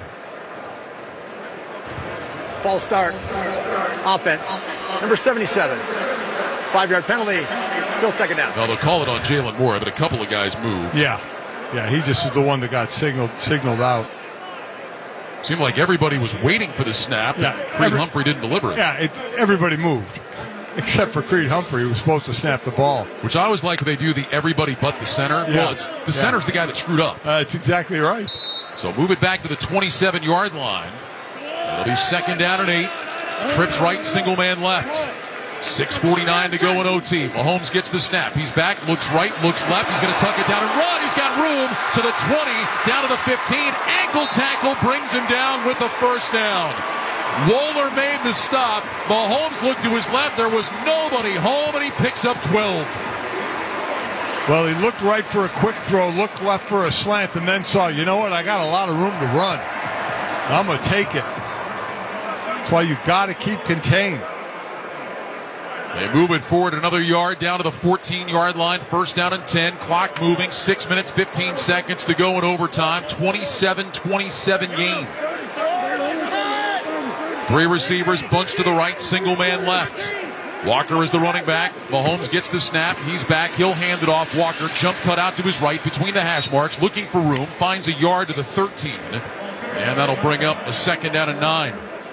[SPEAKER 18] False start. Offense. Number 77. 5-yard penalty. Still 2nd down.
[SPEAKER 6] Well, they'll call it on Jalen Moore, but a couple of guys moved.
[SPEAKER 8] Yeah, he just was the one that got signaled out.
[SPEAKER 6] Seemed like everybody was waiting for the snap.
[SPEAKER 8] Yeah,
[SPEAKER 6] Creed Humphrey didn't deliver it.
[SPEAKER 8] Yeah, everybody moved. Except for Creed Humphrey, who was supposed to snap the ball.
[SPEAKER 6] Which I always like when they do the everybody but the center.
[SPEAKER 8] Yeah.
[SPEAKER 6] Well, the center's the guy that screwed up.
[SPEAKER 8] That's exactly right.
[SPEAKER 6] So move it back to the 27-yard line. It'll be 2nd down and 8. Trips right, single man left. 6:49 to go in OT. Mahomes gets the snap. He's back, looks right, looks left. He's going to tuck it down and run. He's got room to the 20, down to the 15. Ankle tackle brings him down with the 1st down. Wohler made the stop. Mahomes looked to his left. There was nobody home, and he picks up 12.
[SPEAKER 8] Well, he looked right for a quick throw, looked left for a slant, and then saw, you know what, I got a lot of room to run. I'm going to take it. That's why you got to keep contained.
[SPEAKER 6] They move it forward another yard down to the 14-yard line. 1st down and 10. Clock moving. 6 minutes, 15 seconds to go in overtime. 27-27 game. 3 receivers bunched to the right. Single man left. Walker is the running back. Mahomes gets the snap. He's back. He'll hand it off. Walker jump cut out to his right between the hash marks. Looking for room. Finds a yard to the 13. And that'll bring up a 2nd down and 9.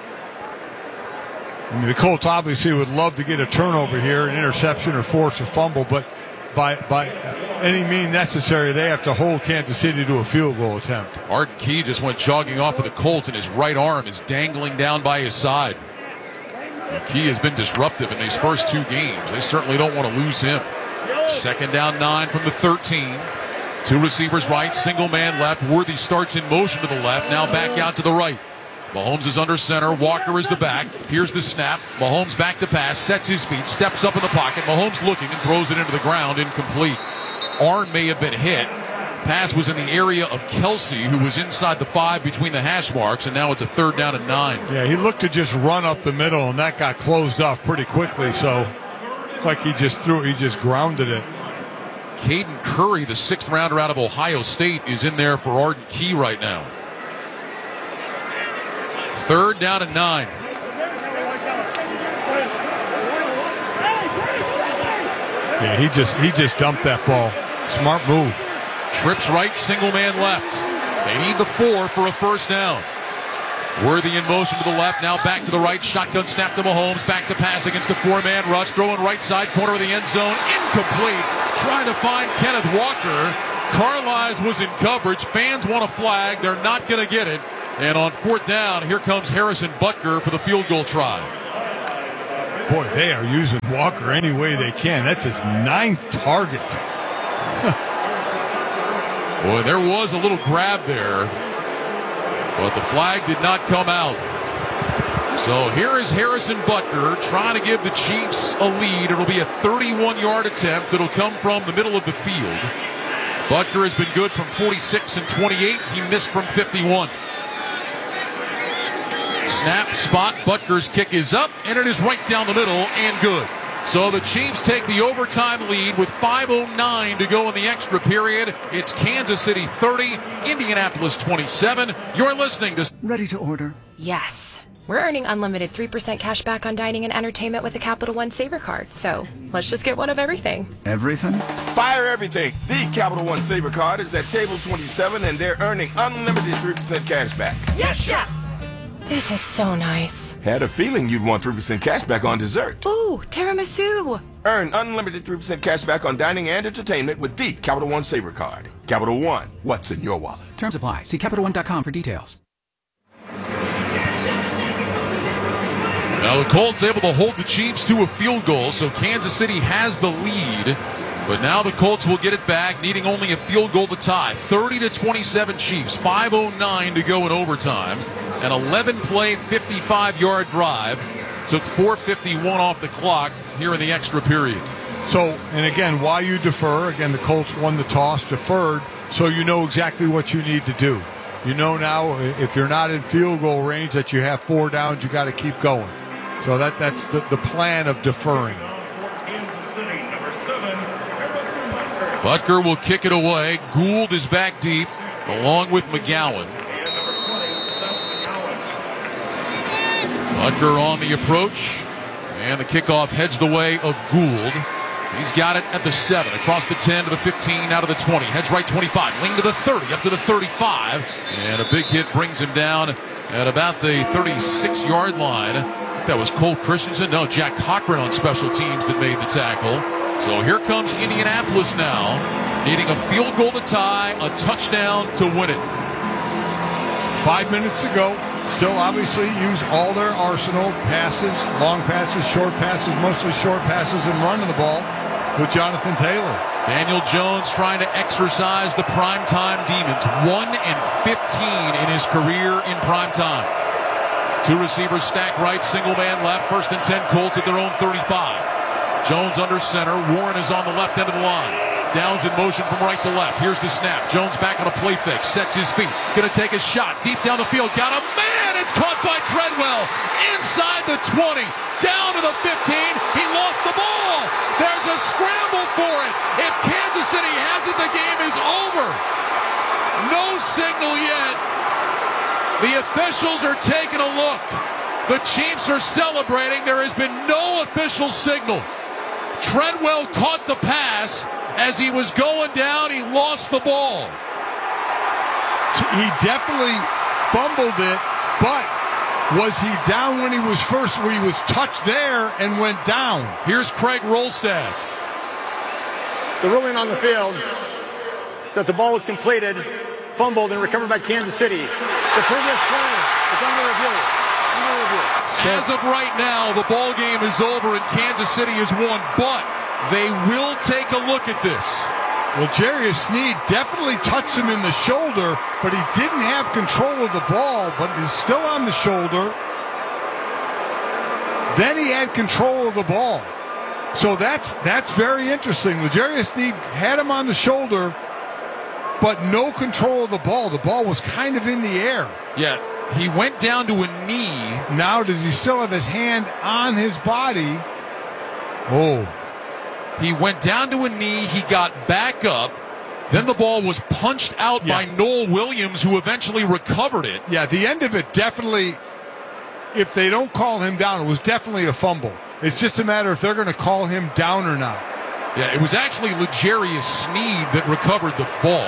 [SPEAKER 8] I mean, the Colts obviously would love to get a turnover here, an interception or force a fumble, but by any means necessary, they have to hold Kansas City to a field goal attempt.
[SPEAKER 6] Arden Key just went jogging off of the Colts, and his right arm is dangling down by his side. And Key has been disruptive in these first 2 games. They certainly don't want to lose him. 2nd down 9 from the 13. 2 receivers right, single man left. Worthy starts in motion to the left, now back out to the right. Mahomes is under center. Walker is the back. Here's the snap. Mahomes back to pass. Sets his feet. Steps up in the pocket. Mahomes looking and throws it into the ground. Incomplete. Arm may have been hit. Pass was in the area of Kelce, who was inside the 5 between the hash marks, and now it's a 3rd down and 9.
[SPEAKER 8] Yeah, he looked to just run up the middle, and that got closed off pretty quickly. So, like he just grounded it.
[SPEAKER 6] Caden Curry, the 6th rounder out of Ohio State, is in there for Arden Key right now. 3rd down and 9.
[SPEAKER 8] Yeah, he just dumped that ball. Smart move.
[SPEAKER 6] Trips right, single man left. They need the 4 for a 1st down. Worthy in motion to the left, now back to the right. Shotgun snap to Mahomes, back to pass against the 4-man rush. Throwing right side corner of the end zone. Incomplete. Trying to find Kenneth Walker. Carlisle was in coverage. Fans want a flag. They're not going to get it. And on 4th down, here comes Harrison Butker for the field goal try.
[SPEAKER 8] Boy, they are using Walker any way they can. That's his 9th target.
[SPEAKER 6] Boy, there was a little grab there, but the flag did not come out. So here is Harrison Butker trying to give the Chiefs a lead. It'll be a 31-yard attempt. It'll come from the middle of the field. Butker has been good from 46 and 28. He missed from 51. Snap, spot, Butker's kick is up, and it is right down the middle and good. So the Chiefs take the overtime lead with 5:09 to go in the extra period. It's Kansas City 30, Indianapolis 27. You're listening to...
[SPEAKER 1] Ready to order?
[SPEAKER 7] Yes. We're earning unlimited 3% cash back on dining and entertainment with a Capital One Saver card. So let's just get one of everything.
[SPEAKER 1] Everything?
[SPEAKER 9] Fire everything. The Capital One Saver card is at table 27, and they're earning unlimited 3% cash back.
[SPEAKER 7] Yes, Chef! This is so nice.
[SPEAKER 9] Had a feeling you'd want 3% cash back on dessert.
[SPEAKER 7] Ooh, tiramisu.
[SPEAKER 9] Earn unlimited 3% cash back on dining and entertainment with the Capital One Saver card. Capital One, what's in your wallet?
[SPEAKER 19] Terms apply. See CapitalOne.com for details.
[SPEAKER 6] Now the Colts able to hold the Chiefs to a field goal, so Kansas City has the lead. But now the Colts will get it back, needing only a field goal to tie. 30-27 Chiefs, 5:09 to go in overtime. An 11-play, 55-yard drive. Took 4:51 off the clock here in the extra period.
[SPEAKER 8] So, and again, why you defer? Again, the Colts won the toss, deferred, so you know exactly what you need to do. You know now if you're not in field goal range that you have 4 downs, you got to keep going. So that's the plan of deferring.
[SPEAKER 6] Butker will kick it away. Gould is back deep, along with McGowan. Butker on the approach, and the kickoff heads the way of Gould. He's got it at the 7, across the 10 to the 15, out of the 20. Heads right 25, wing to the 30, up to the 35. And a big hit brings him down at about the 36-yard line. I think that was Cole Christensen. No, Jack Cochran on special teams that made the tackle. So here comes Indianapolis now, needing a field goal to tie, a touchdown to win it.
[SPEAKER 8] 5 minutes to go. Still obviously use all their arsenal. Passes, long passes, short passes, mostly short passes, and running the ball with Jonathan Taylor.
[SPEAKER 6] Daniel Jones trying to exercise the primetime demons. 1 and 15 in his career in primetime. 2 receivers stacked right, single man left. 1st and 10 Colts at their own 35. Jones under center. Warren is on the left end of the line. Downs in motion from right to left. Here's the snap. Jones back on a play fake. Sets his feet. Going to take a shot deep down the field. Got a man. It's caught by Treadwell. Inside the 20. Down to the 15. He lost the ball. There's a scramble for it. If Kansas City has it, the game is over. No signal yet. The officials are taking a look. The Chiefs are celebrating. There has been no official signal. Treadwell caught the pass. As he was going down, he lost the ball.
[SPEAKER 8] So he definitely fumbled it, but was he down when he was touched there and went down?
[SPEAKER 6] Here's Craig Rolstad.
[SPEAKER 18] The ruling on the field is that the ball was completed, fumbled, and recovered by Kansas City. The previous play is under review.
[SPEAKER 6] As of right now, the ball game is over and Kansas City has won, but they will take a look at this.
[SPEAKER 8] Well, Jarius Sneed definitely touched him in the shoulder, but he didn't have control of the ball, but is still on the shoulder. Then he had control of the ball. So that's very interesting. Jarius Sneed had him on the shoulder, but no control of the ball. The ball was kind of in the air.
[SPEAKER 6] Yeah, he went down to a knee.
[SPEAKER 8] Now does he still have his hand on his body? Oh.
[SPEAKER 6] He went down to a knee. He got back up. Then the ball was punched out by Noel Williams, who eventually recovered it.
[SPEAKER 8] Yeah, the end of it definitely, if they don't call him down, it was definitely a fumble. It's just a matter if they're going to call him down or not.
[SPEAKER 6] Yeah, it was actually L'Jarius Sneed that recovered the ball.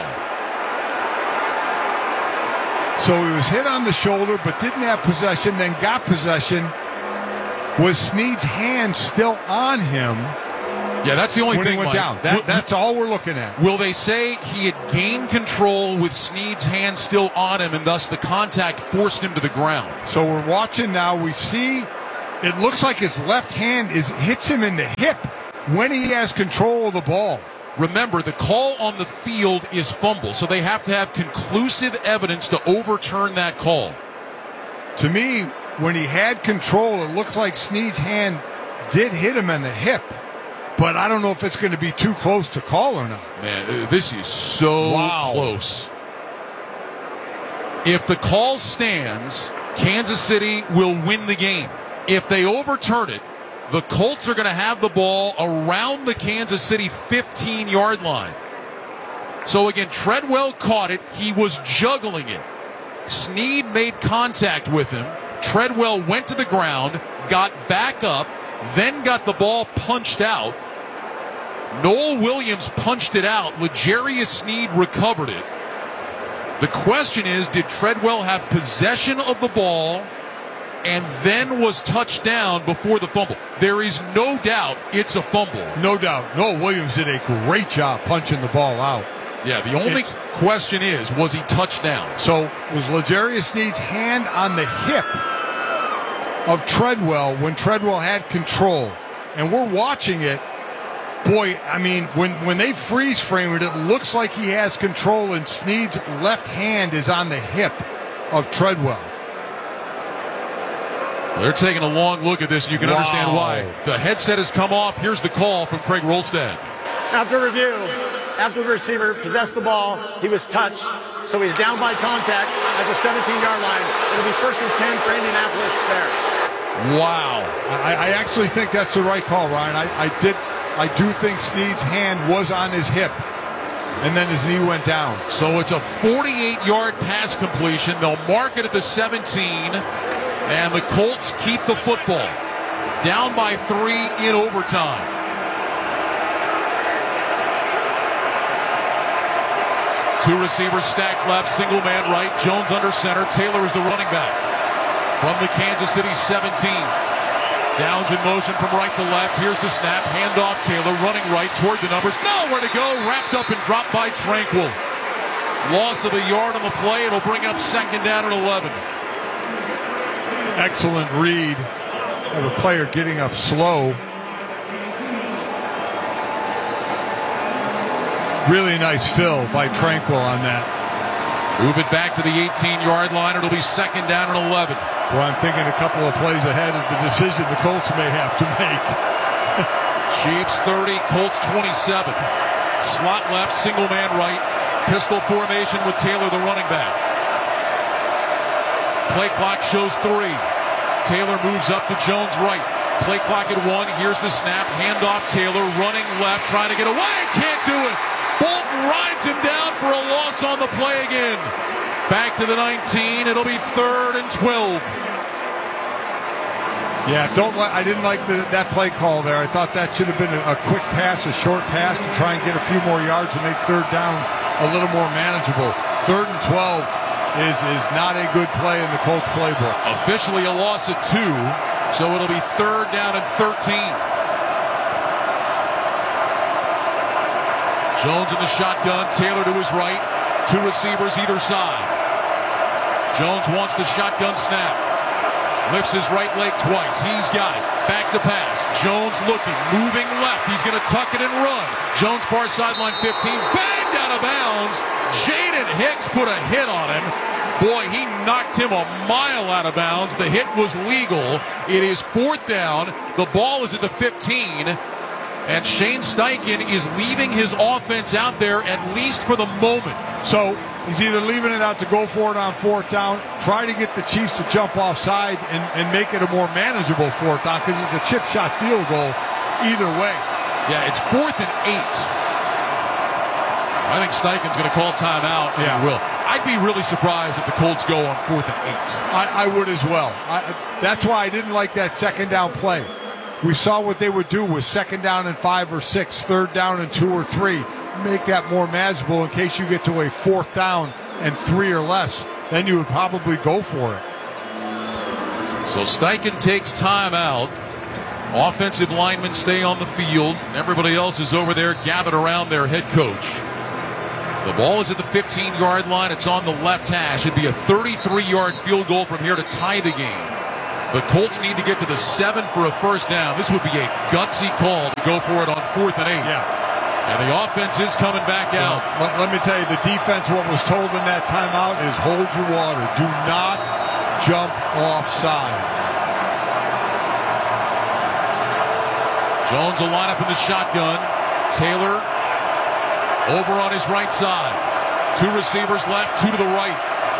[SPEAKER 8] So he was hit on the shoulder, but didn't have possession, then got possession. Was Sneed's hand still on him?
[SPEAKER 6] Yeah, that's the only
[SPEAKER 8] when
[SPEAKER 6] thing.
[SPEAKER 8] he went
[SPEAKER 6] Mike.
[SPEAKER 8] down. That's all we're looking at.
[SPEAKER 6] Will they say he had gained control with Snead's hand still on him, and thus the contact forced him to the ground?
[SPEAKER 8] So we're watching now. We see it looks like his left hand hits him in the hip when he has control of the ball.
[SPEAKER 6] Remember, the call on the field is fumble, so they have to have conclusive evidence to overturn that call.
[SPEAKER 8] To me, when he had control, it looks like Snead's hand did hit him in the hip, but I don't know if it's going to be too close to call or not.
[SPEAKER 6] Man, this is so close. If the call stands, Kansas City will win the game. If they overturn it, the Colts are going to have the ball around the Kansas City 15-yard line. So again, Treadwell caught it. He was juggling it. Snead made contact with him. Treadwell went to the ground, got back up, then got the ball punched out. Noel Williams punched it out. L'Jarius Snead recovered it. The question is, did Treadwell have possession of the ball and then was touched down before the fumble? There is no doubt it's a fumble.
[SPEAKER 8] No doubt. Noel Williams did a great job punching the ball out.
[SPEAKER 6] Yeah, the only question is, was he touched down?
[SPEAKER 8] So was L'Jarius Snead's hand on the hip of Treadwell when Treadwell had control? And we're watching it. Boy, I mean, when they freeze frame it, it looks like he has control, and Snead's left hand is on the hip of Treadwell.
[SPEAKER 6] They're taking a long look at this, and you can understand why. The headset has come off. Here's the call from Craig Rolstad.
[SPEAKER 18] After review, after the receiver possessed the ball, he was touched, so he's down by contact at the 17-yard line. It'll be 1st and 10 for Indianapolis there.
[SPEAKER 6] Wow.
[SPEAKER 8] I actually think that's the right call, Ryan. I do think Snead's hand was on his hip, and then his knee went down.
[SPEAKER 6] So it's a 48-yard pass completion. They'll mark it at the 17. And the Colts keep the football. Down by 3 in overtime. Two receivers stacked left, single man right. Jones under center. Taylor is the running back. From the Kansas City 17. Downs in motion from right to left. Here's the snap. Handoff Taylor running right toward the numbers. Nowhere to go. Wrapped up and dropped by Tranquil. Loss of a yard on the play. It'll bring up 2nd down and 11.
[SPEAKER 8] Excellent read of a player getting up slow. Really nice fill by Tranquil on that.
[SPEAKER 6] Move it back to the 18-yard line. It'll be 2nd down and 11.
[SPEAKER 8] Well, I'm thinking a couple of plays ahead of the decision the Colts may have to make.
[SPEAKER 6] Chiefs 30, Colts 27. Slot left, single man right. Pistol formation with Taylor, the running back. Play clock shows 3. Taylor moves up to Jones right. Play clock at 1. Here's the snap. Handoff Taylor running left, trying to get away. Can't do it. Bolton rides him down for a loss on the play again. Back to the 19. It'll be 3rd and 12.
[SPEAKER 8] Yeah, I didn't like that play call there. I thought that should have been a quick pass, a short pass to try and get a few more yards and make 3rd down a little more manageable. 3rd and 12. Is not a good play in the Colts playbook.
[SPEAKER 6] Officially a loss at 2, so it'll be 3rd down and 13. Jones in the shotgun, Taylor to his right, 2 receivers either side. Jones wants the shotgun snap. Lifts his right leg twice. He's got it. Back to pass. Jones looking, moving left. He's going to tuck it and run. Jones far sideline 15, banged out of bounds. Jaden Hicks put a hit on him. Boy, he knocked him a mile out of bounds. The hit was legal. It is 4th down. The ball is at the 15. And Shane Steichen is leaving his offense out there, at least for the moment.
[SPEAKER 8] So he's either leaving it out to go for it on 4th down, try to get the Chiefs to jump offside and make it a more manageable 4th down, because it's a chip shot field goal either way.
[SPEAKER 6] Yeah, it's 4th and 8. I think Steichen's going to call timeout.
[SPEAKER 8] Yeah,
[SPEAKER 6] he will. I'd be really surprised if the Colts go on 4th and 8.
[SPEAKER 8] I would as well. That's why I didn't like that 2nd down play. We saw what they would do with 2nd down and 5 or 6, 3rd down and 2 or 3. Make that more manageable in case you get to a 4th down and 3 or less. Then you would probably go for it.
[SPEAKER 6] So Steichen takes timeout. Offensive linemen stay on the field. Everybody else is over there gathered around their head coach. The ball is at the 15-yard line. It's on the left hash. It'd be a 33-yard field goal from here to tie the game. The Colts need to get to the 7 for a first down. This would be a gutsy call to go for it on 4th and 8.
[SPEAKER 8] Yeah.
[SPEAKER 6] And the offense is coming back out.
[SPEAKER 8] Let me tell you, the defense, what was told in that timeout is hold your water. Do not jump off sides.
[SPEAKER 6] Jones will line up in the shotgun. Taylor over on his right side. 2 receivers left, 2 to the right.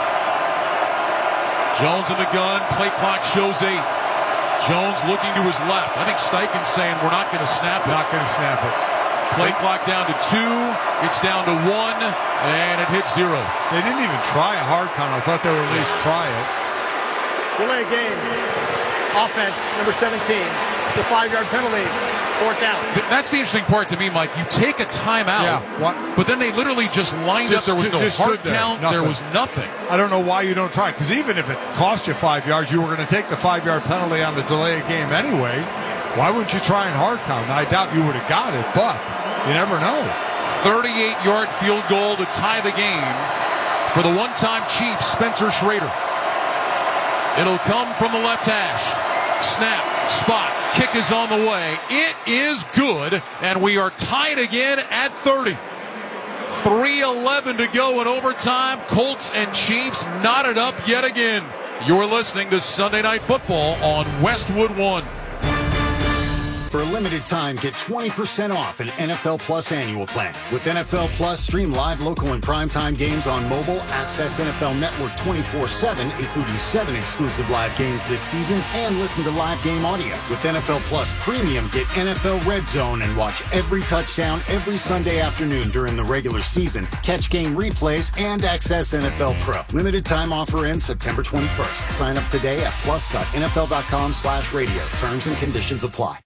[SPEAKER 6] Jones in the gun. Play clock shows 8. Jones looking to his left. I think Steichen's saying we're not going to snap it.
[SPEAKER 8] Not going to snap it.
[SPEAKER 6] Play clock down to 2. It's down to 1, and it hits 0.
[SPEAKER 8] They didn't even try a hard count. I thought they would at least try it.
[SPEAKER 18] Delay game. Offense, number 17. It's a 5-yard penalty. 4th down.
[SPEAKER 6] That's the interesting part to me, Mike. You take a timeout, but then they literally just lined up. There was no hard count. There was nothing.
[SPEAKER 8] I don't know why you don't try it, because even if it cost you 5 yards, you were going to take the 5-yard penalty on the delay game anyway. Why wouldn't you try and hard count? I doubt you would have got it, but you never know.
[SPEAKER 6] 38-yard field goal to tie the game for the one-time Chief, Spencer Schrader. It'll come from the left hash. Snap, spot, kick is on the way. It is good, and we are tied again at 30. 3:11 to go in overtime. Colts and Chiefs knotted up yet again. You're listening to Sunday Night Football on Westwood One.
[SPEAKER 1] For a limited time, get 20% off an NFL Plus annual plan. With NFL Plus, stream live, local, and primetime games on mobile, access NFL Network 24/7, including 7 exclusive live games this season, and listen to live game audio. With NFL Plus Premium, get NFL Red Zone and watch every touchdown every Sunday afternoon during the regular season. Catch game replays and access NFL Pro. Limited time offer ends September 21st. Sign up today at plus.nfl.com/radio. Terms and conditions apply.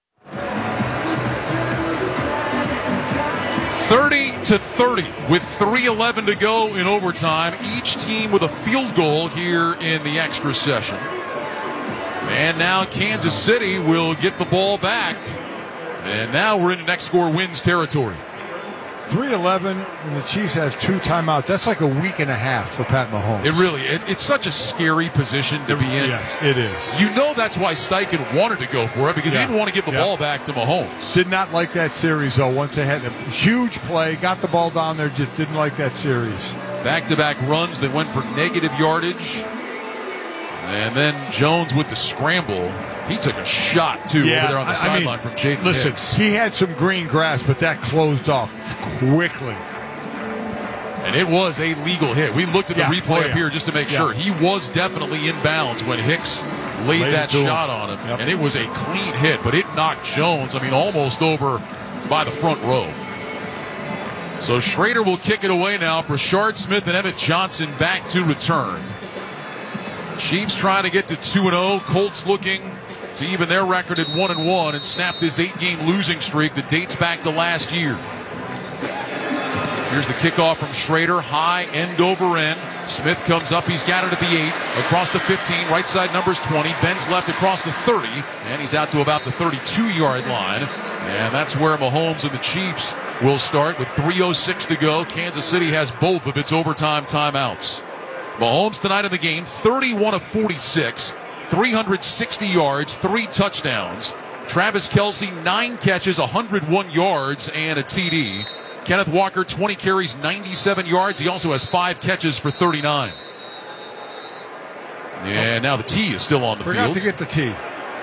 [SPEAKER 6] 30-30 with 3:11 to go in overtime. Each team with a field goal here in the extra session. And now Kansas City will get the ball back. And now we're in next score wins territory.
[SPEAKER 8] 3:11, and the Chiefs has 2 timeouts. That's like a week and a half for Pat Mahomes.
[SPEAKER 6] It really is. It's such a scary position to be in.
[SPEAKER 8] Yes, it is.
[SPEAKER 6] You know that's why Steichen wanted to go for it, because he didn't want to give the ball back to Mahomes.
[SPEAKER 8] Did not like that series, though, once they had a huge play, got the ball down there, just didn't like that series.
[SPEAKER 6] Back-to-back runs that went for negative yardage. And then Jones with the scramble. He took a shot, too, over there on the sideline from Jaden
[SPEAKER 8] Listen,
[SPEAKER 6] Hicks.
[SPEAKER 8] he had some green grass, but that closed off quickly.
[SPEAKER 6] And it was a legal hit. We looked at the replay up here just to make sure. He was definitely in bounds when Hicks laid that shot on him. And it was a clean hit, but it knocked Jones, almost over by the front row. So Schrader will kick it away now. Brashard Smith and Emmett Johnson back to return. Chiefs trying to get to 2-0. Colts looking to even their record at 1-1 and snap this 8-game losing streak that dates back to last year. Here's the kickoff from Schrader, high end over end. Smith comes up, he's got it at the 8, across the 15, right side numbers 20, bends left across the 30, and he's out to about the 32-yard line. And that's where Mahomes and the Chiefs will start with 3:06 to go. Kansas City has both of its overtime timeouts. Mahomes tonight in the game, 31 of 46. 360 yards, 3 touchdowns. Travis Kelce, 9 catches, 101 yards, and a TD. Kenneth Walker, 20 carries, 97 yards. He also has 5 catches for 39. And now the tee is still on the field.
[SPEAKER 8] Forgot to get the tee.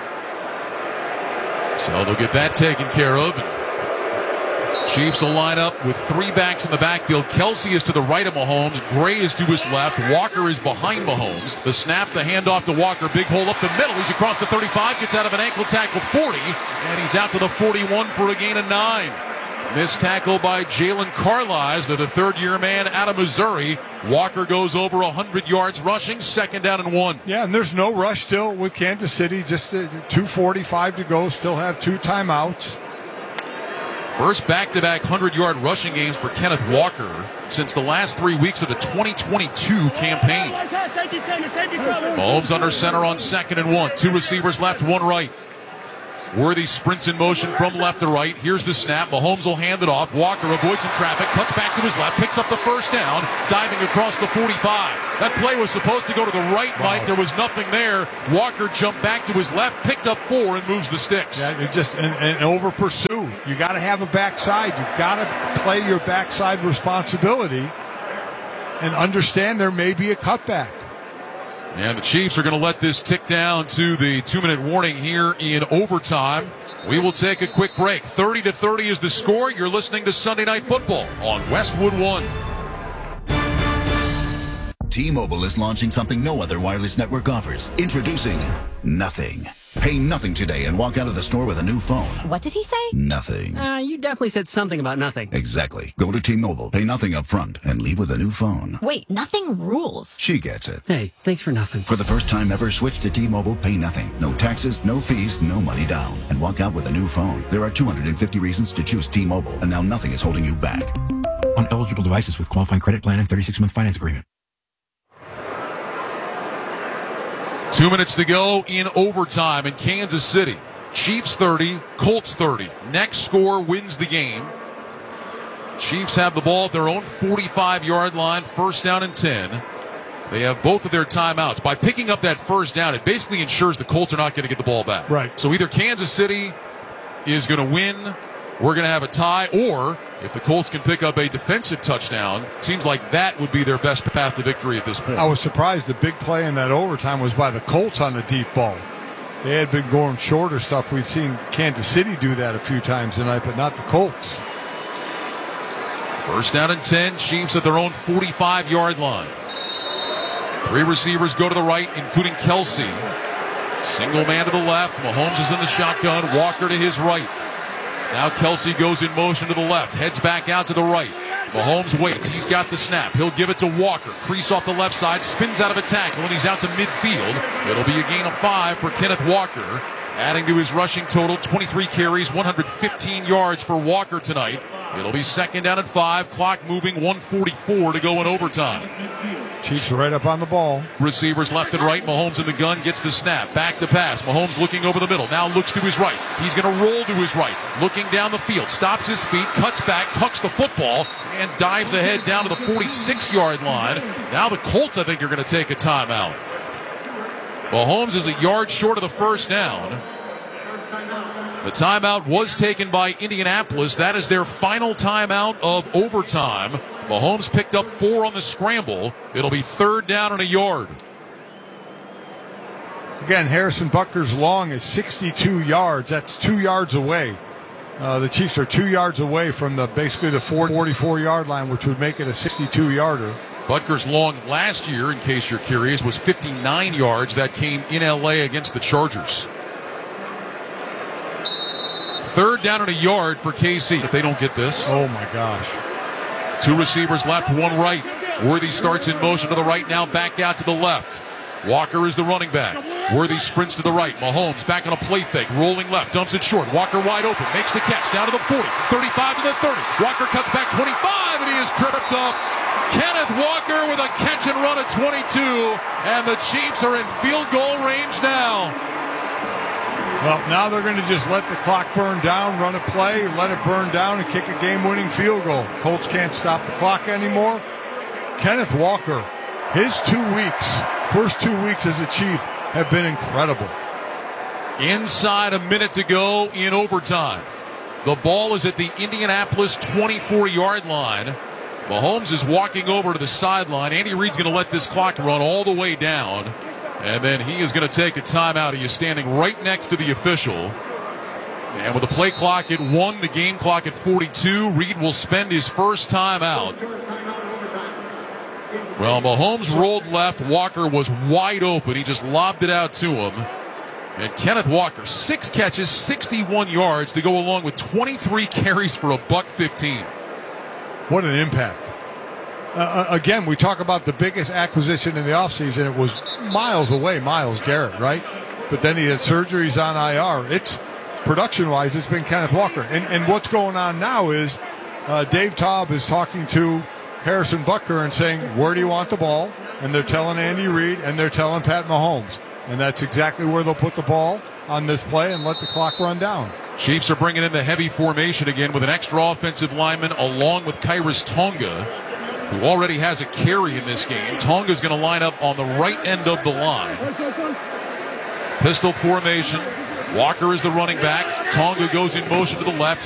[SPEAKER 6] So they'll get that taken care of. Chiefs will line up with 3 backs in the backfield. Kelce is to the right of Mahomes. Gray is to his left. Walker is behind Mahomes. The snap, the handoff to Walker. Big hole up the middle. He's across the 35. Gets out of an ankle tackle 40. And he's out to the 41 for a gain of 9. Missed tackle by Jalen Carlisle, the third-year man out of Missouri. Walker goes over 100 yards rushing. 2nd down and 1.
[SPEAKER 8] Yeah, and there's no rush still with Kansas City. Just 2:45 to go. Still have 2 timeouts.
[SPEAKER 6] First back-to-back 100-yard rushing games for Kenneth Walker since the last 3 weeks of the 2022 campaign. Mahomes under center on 2nd and 1. 2 receivers left, 1 right. Worthy sprints in motion from left to right. Here's the snap. Mahomes will hand it off. Walker avoids some traffic, cuts back to his left, picks up the first down, diving across the 45. That play was supposed to go to the right, Mike. There was nothing there. Walker jumped back to his left, picked up 4, and moves the sticks.
[SPEAKER 8] Yeah, it just and over pursue. You got to have a backside. You got to play your backside responsibility and understand there may be a cutback.
[SPEAKER 6] And the Chiefs are going to let this tick down to the 2-minute warning here in overtime. We will take a quick break. 30-30 is the score. You're listening to Sunday Night Football on Westwood One.
[SPEAKER 5] T-Mobile is launching something no other wireless network offers. Introducing Nothing. Pay nothing today and walk out of the store with a new phone.
[SPEAKER 10] What did he say?
[SPEAKER 5] Nothing.
[SPEAKER 10] You definitely said something about nothing.
[SPEAKER 5] Exactly. Go to T-Mobile, pay nothing up front, and leave with a new phone.
[SPEAKER 10] Wait, nothing rules.
[SPEAKER 5] She gets it.
[SPEAKER 10] Hey, thanks for nothing.
[SPEAKER 5] For the first time ever, switch to T-Mobile, pay nothing. No taxes, no fees, no money down. And walk out with a new phone. There are 250 reasons to choose T-Mobile, and now nothing is holding you back. On eligible devices with qualifying credit plan and 36-month finance agreement.
[SPEAKER 6] 2 minutes to go in overtime in Kansas City. Chiefs 30, Colts 30. Next score wins the game. Chiefs have the ball at their own 45-yard line, first down and 10. They have both of their timeouts. By picking up that first down, it basically ensures the Colts are not going to get the ball back.
[SPEAKER 8] Right.
[SPEAKER 6] So either Kansas City is going to win, we're going to have a tie, or if the Colts can pick up a defensive touchdown, it seems like that would be their best path to victory at this point.
[SPEAKER 8] I was surprised the big play in that overtime was by the Colts on the deep ball. They had been going shorter stuff. We've seen Kansas City do that a few times tonight, but not the Colts.
[SPEAKER 6] First down and 10, Chiefs at their own 45-yard line. 3 receivers go to the right, including Kelsey. Single man to the left. Mahomes is in the shotgun. Walker to his right. Now Kelsey goes in motion to the left, heads back out to the right. Mahomes waits. He's got the snap. He'll give it to Walker. Crease off the left side, spins out of a tackle, and he's out to midfield. It'll be a gain of 5 for Kenneth Walker, adding to his rushing total. 23 carries, 115 yards for Walker tonight. It'll be second down and 5. Clock moving, 1:44 to go in overtime.
[SPEAKER 8] Chiefs right up on the ball.
[SPEAKER 6] Receivers left and right. Mahomes in the gun, gets the snap. Back to pass. Mahomes looking over the middle. Now looks to his right. He's going to roll to his right. Looking down the field. Stops his feet. Cuts back. Tucks the football. And dives ahead down to the 46-yard line. Now the Colts, I think, are going to take a timeout. Mahomes is a yard short of the first down. The timeout was taken by Indianapolis. That is their final timeout of overtime. Mahomes picked up 4 on the scramble. It'll be third down and a yard.
[SPEAKER 8] Again, Harrison Butker's long is 62 yards. That's 2 yards away. The Chiefs are 2 yards away from basically the 44-yard line, which would make it a 62-yarder.
[SPEAKER 6] Butker's long last year, in case you're curious, was 59 yards. That came in L.A. against the Chargers. Third down and a yard for KC if they don't get this.
[SPEAKER 8] Oh, my gosh.
[SPEAKER 6] 2 receivers left, 1 right. Worthy starts in motion to the right, now back out to the left. Walker is the running back. Worthy sprints to the right. Mahomes back on a play fake, rolling left, dumps it short. Walker wide open, makes the catch, down to the 40, 35 to the 30. Walker cuts back 25, and he is tripped up. Kenneth Walker with a catch and run at 22, and the Chiefs are in field goal range now.
[SPEAKER 8] Well, now they're going to just let the clock burn down, run a play, let it burn down, and kick a game-winning field goal. Colts can't stop the clock anymore. Kenneth Walker, his 2 weeks, first 2 weeks as a Chief, have been incredible.
[SPEAKER 6] Inside a minute to go in overtime. The ball is at the Indianapolis 24-yard line. Mahomes is walking over to the sideline. Andy Reid's going to let this clock run all the way down. And then he is going to take a timeout. He is standing right next to the official. And with the play clock at 1, the game clock at 42, Reid will spend his first timeout. Well, Mahomes rolled left. Walker was wide open. He just lobbed it out to him. And Kenneth Walker, 6 catches, 61 yards to go along with 23 carries for $115.
[SPEAKER 8] What an impact. Again, we talk about the biggest acquisition in the offseason. It was miles away, Myles Garrett, right? But then he had surgeries on IR. It's production-wise, it's been Kenneth Walker. And what's going on now is Dave Taub is talking to Harrison Butker and saying, where do you want the ball? And they're telling Andy Reid and they're telling Pat Mahomes. And that's exactly where they'll put the ball on this play and let the clock run down.
[SPEAKER 6] Chiefs are bringing in the heavy formation again with an extra offensive lineman along with Khyiris Tonga, who already has a carry in this game. Tonga's going to line up on the right end of the line. Pistol formation. Walker is the running back. Tonga goes in motion to the left.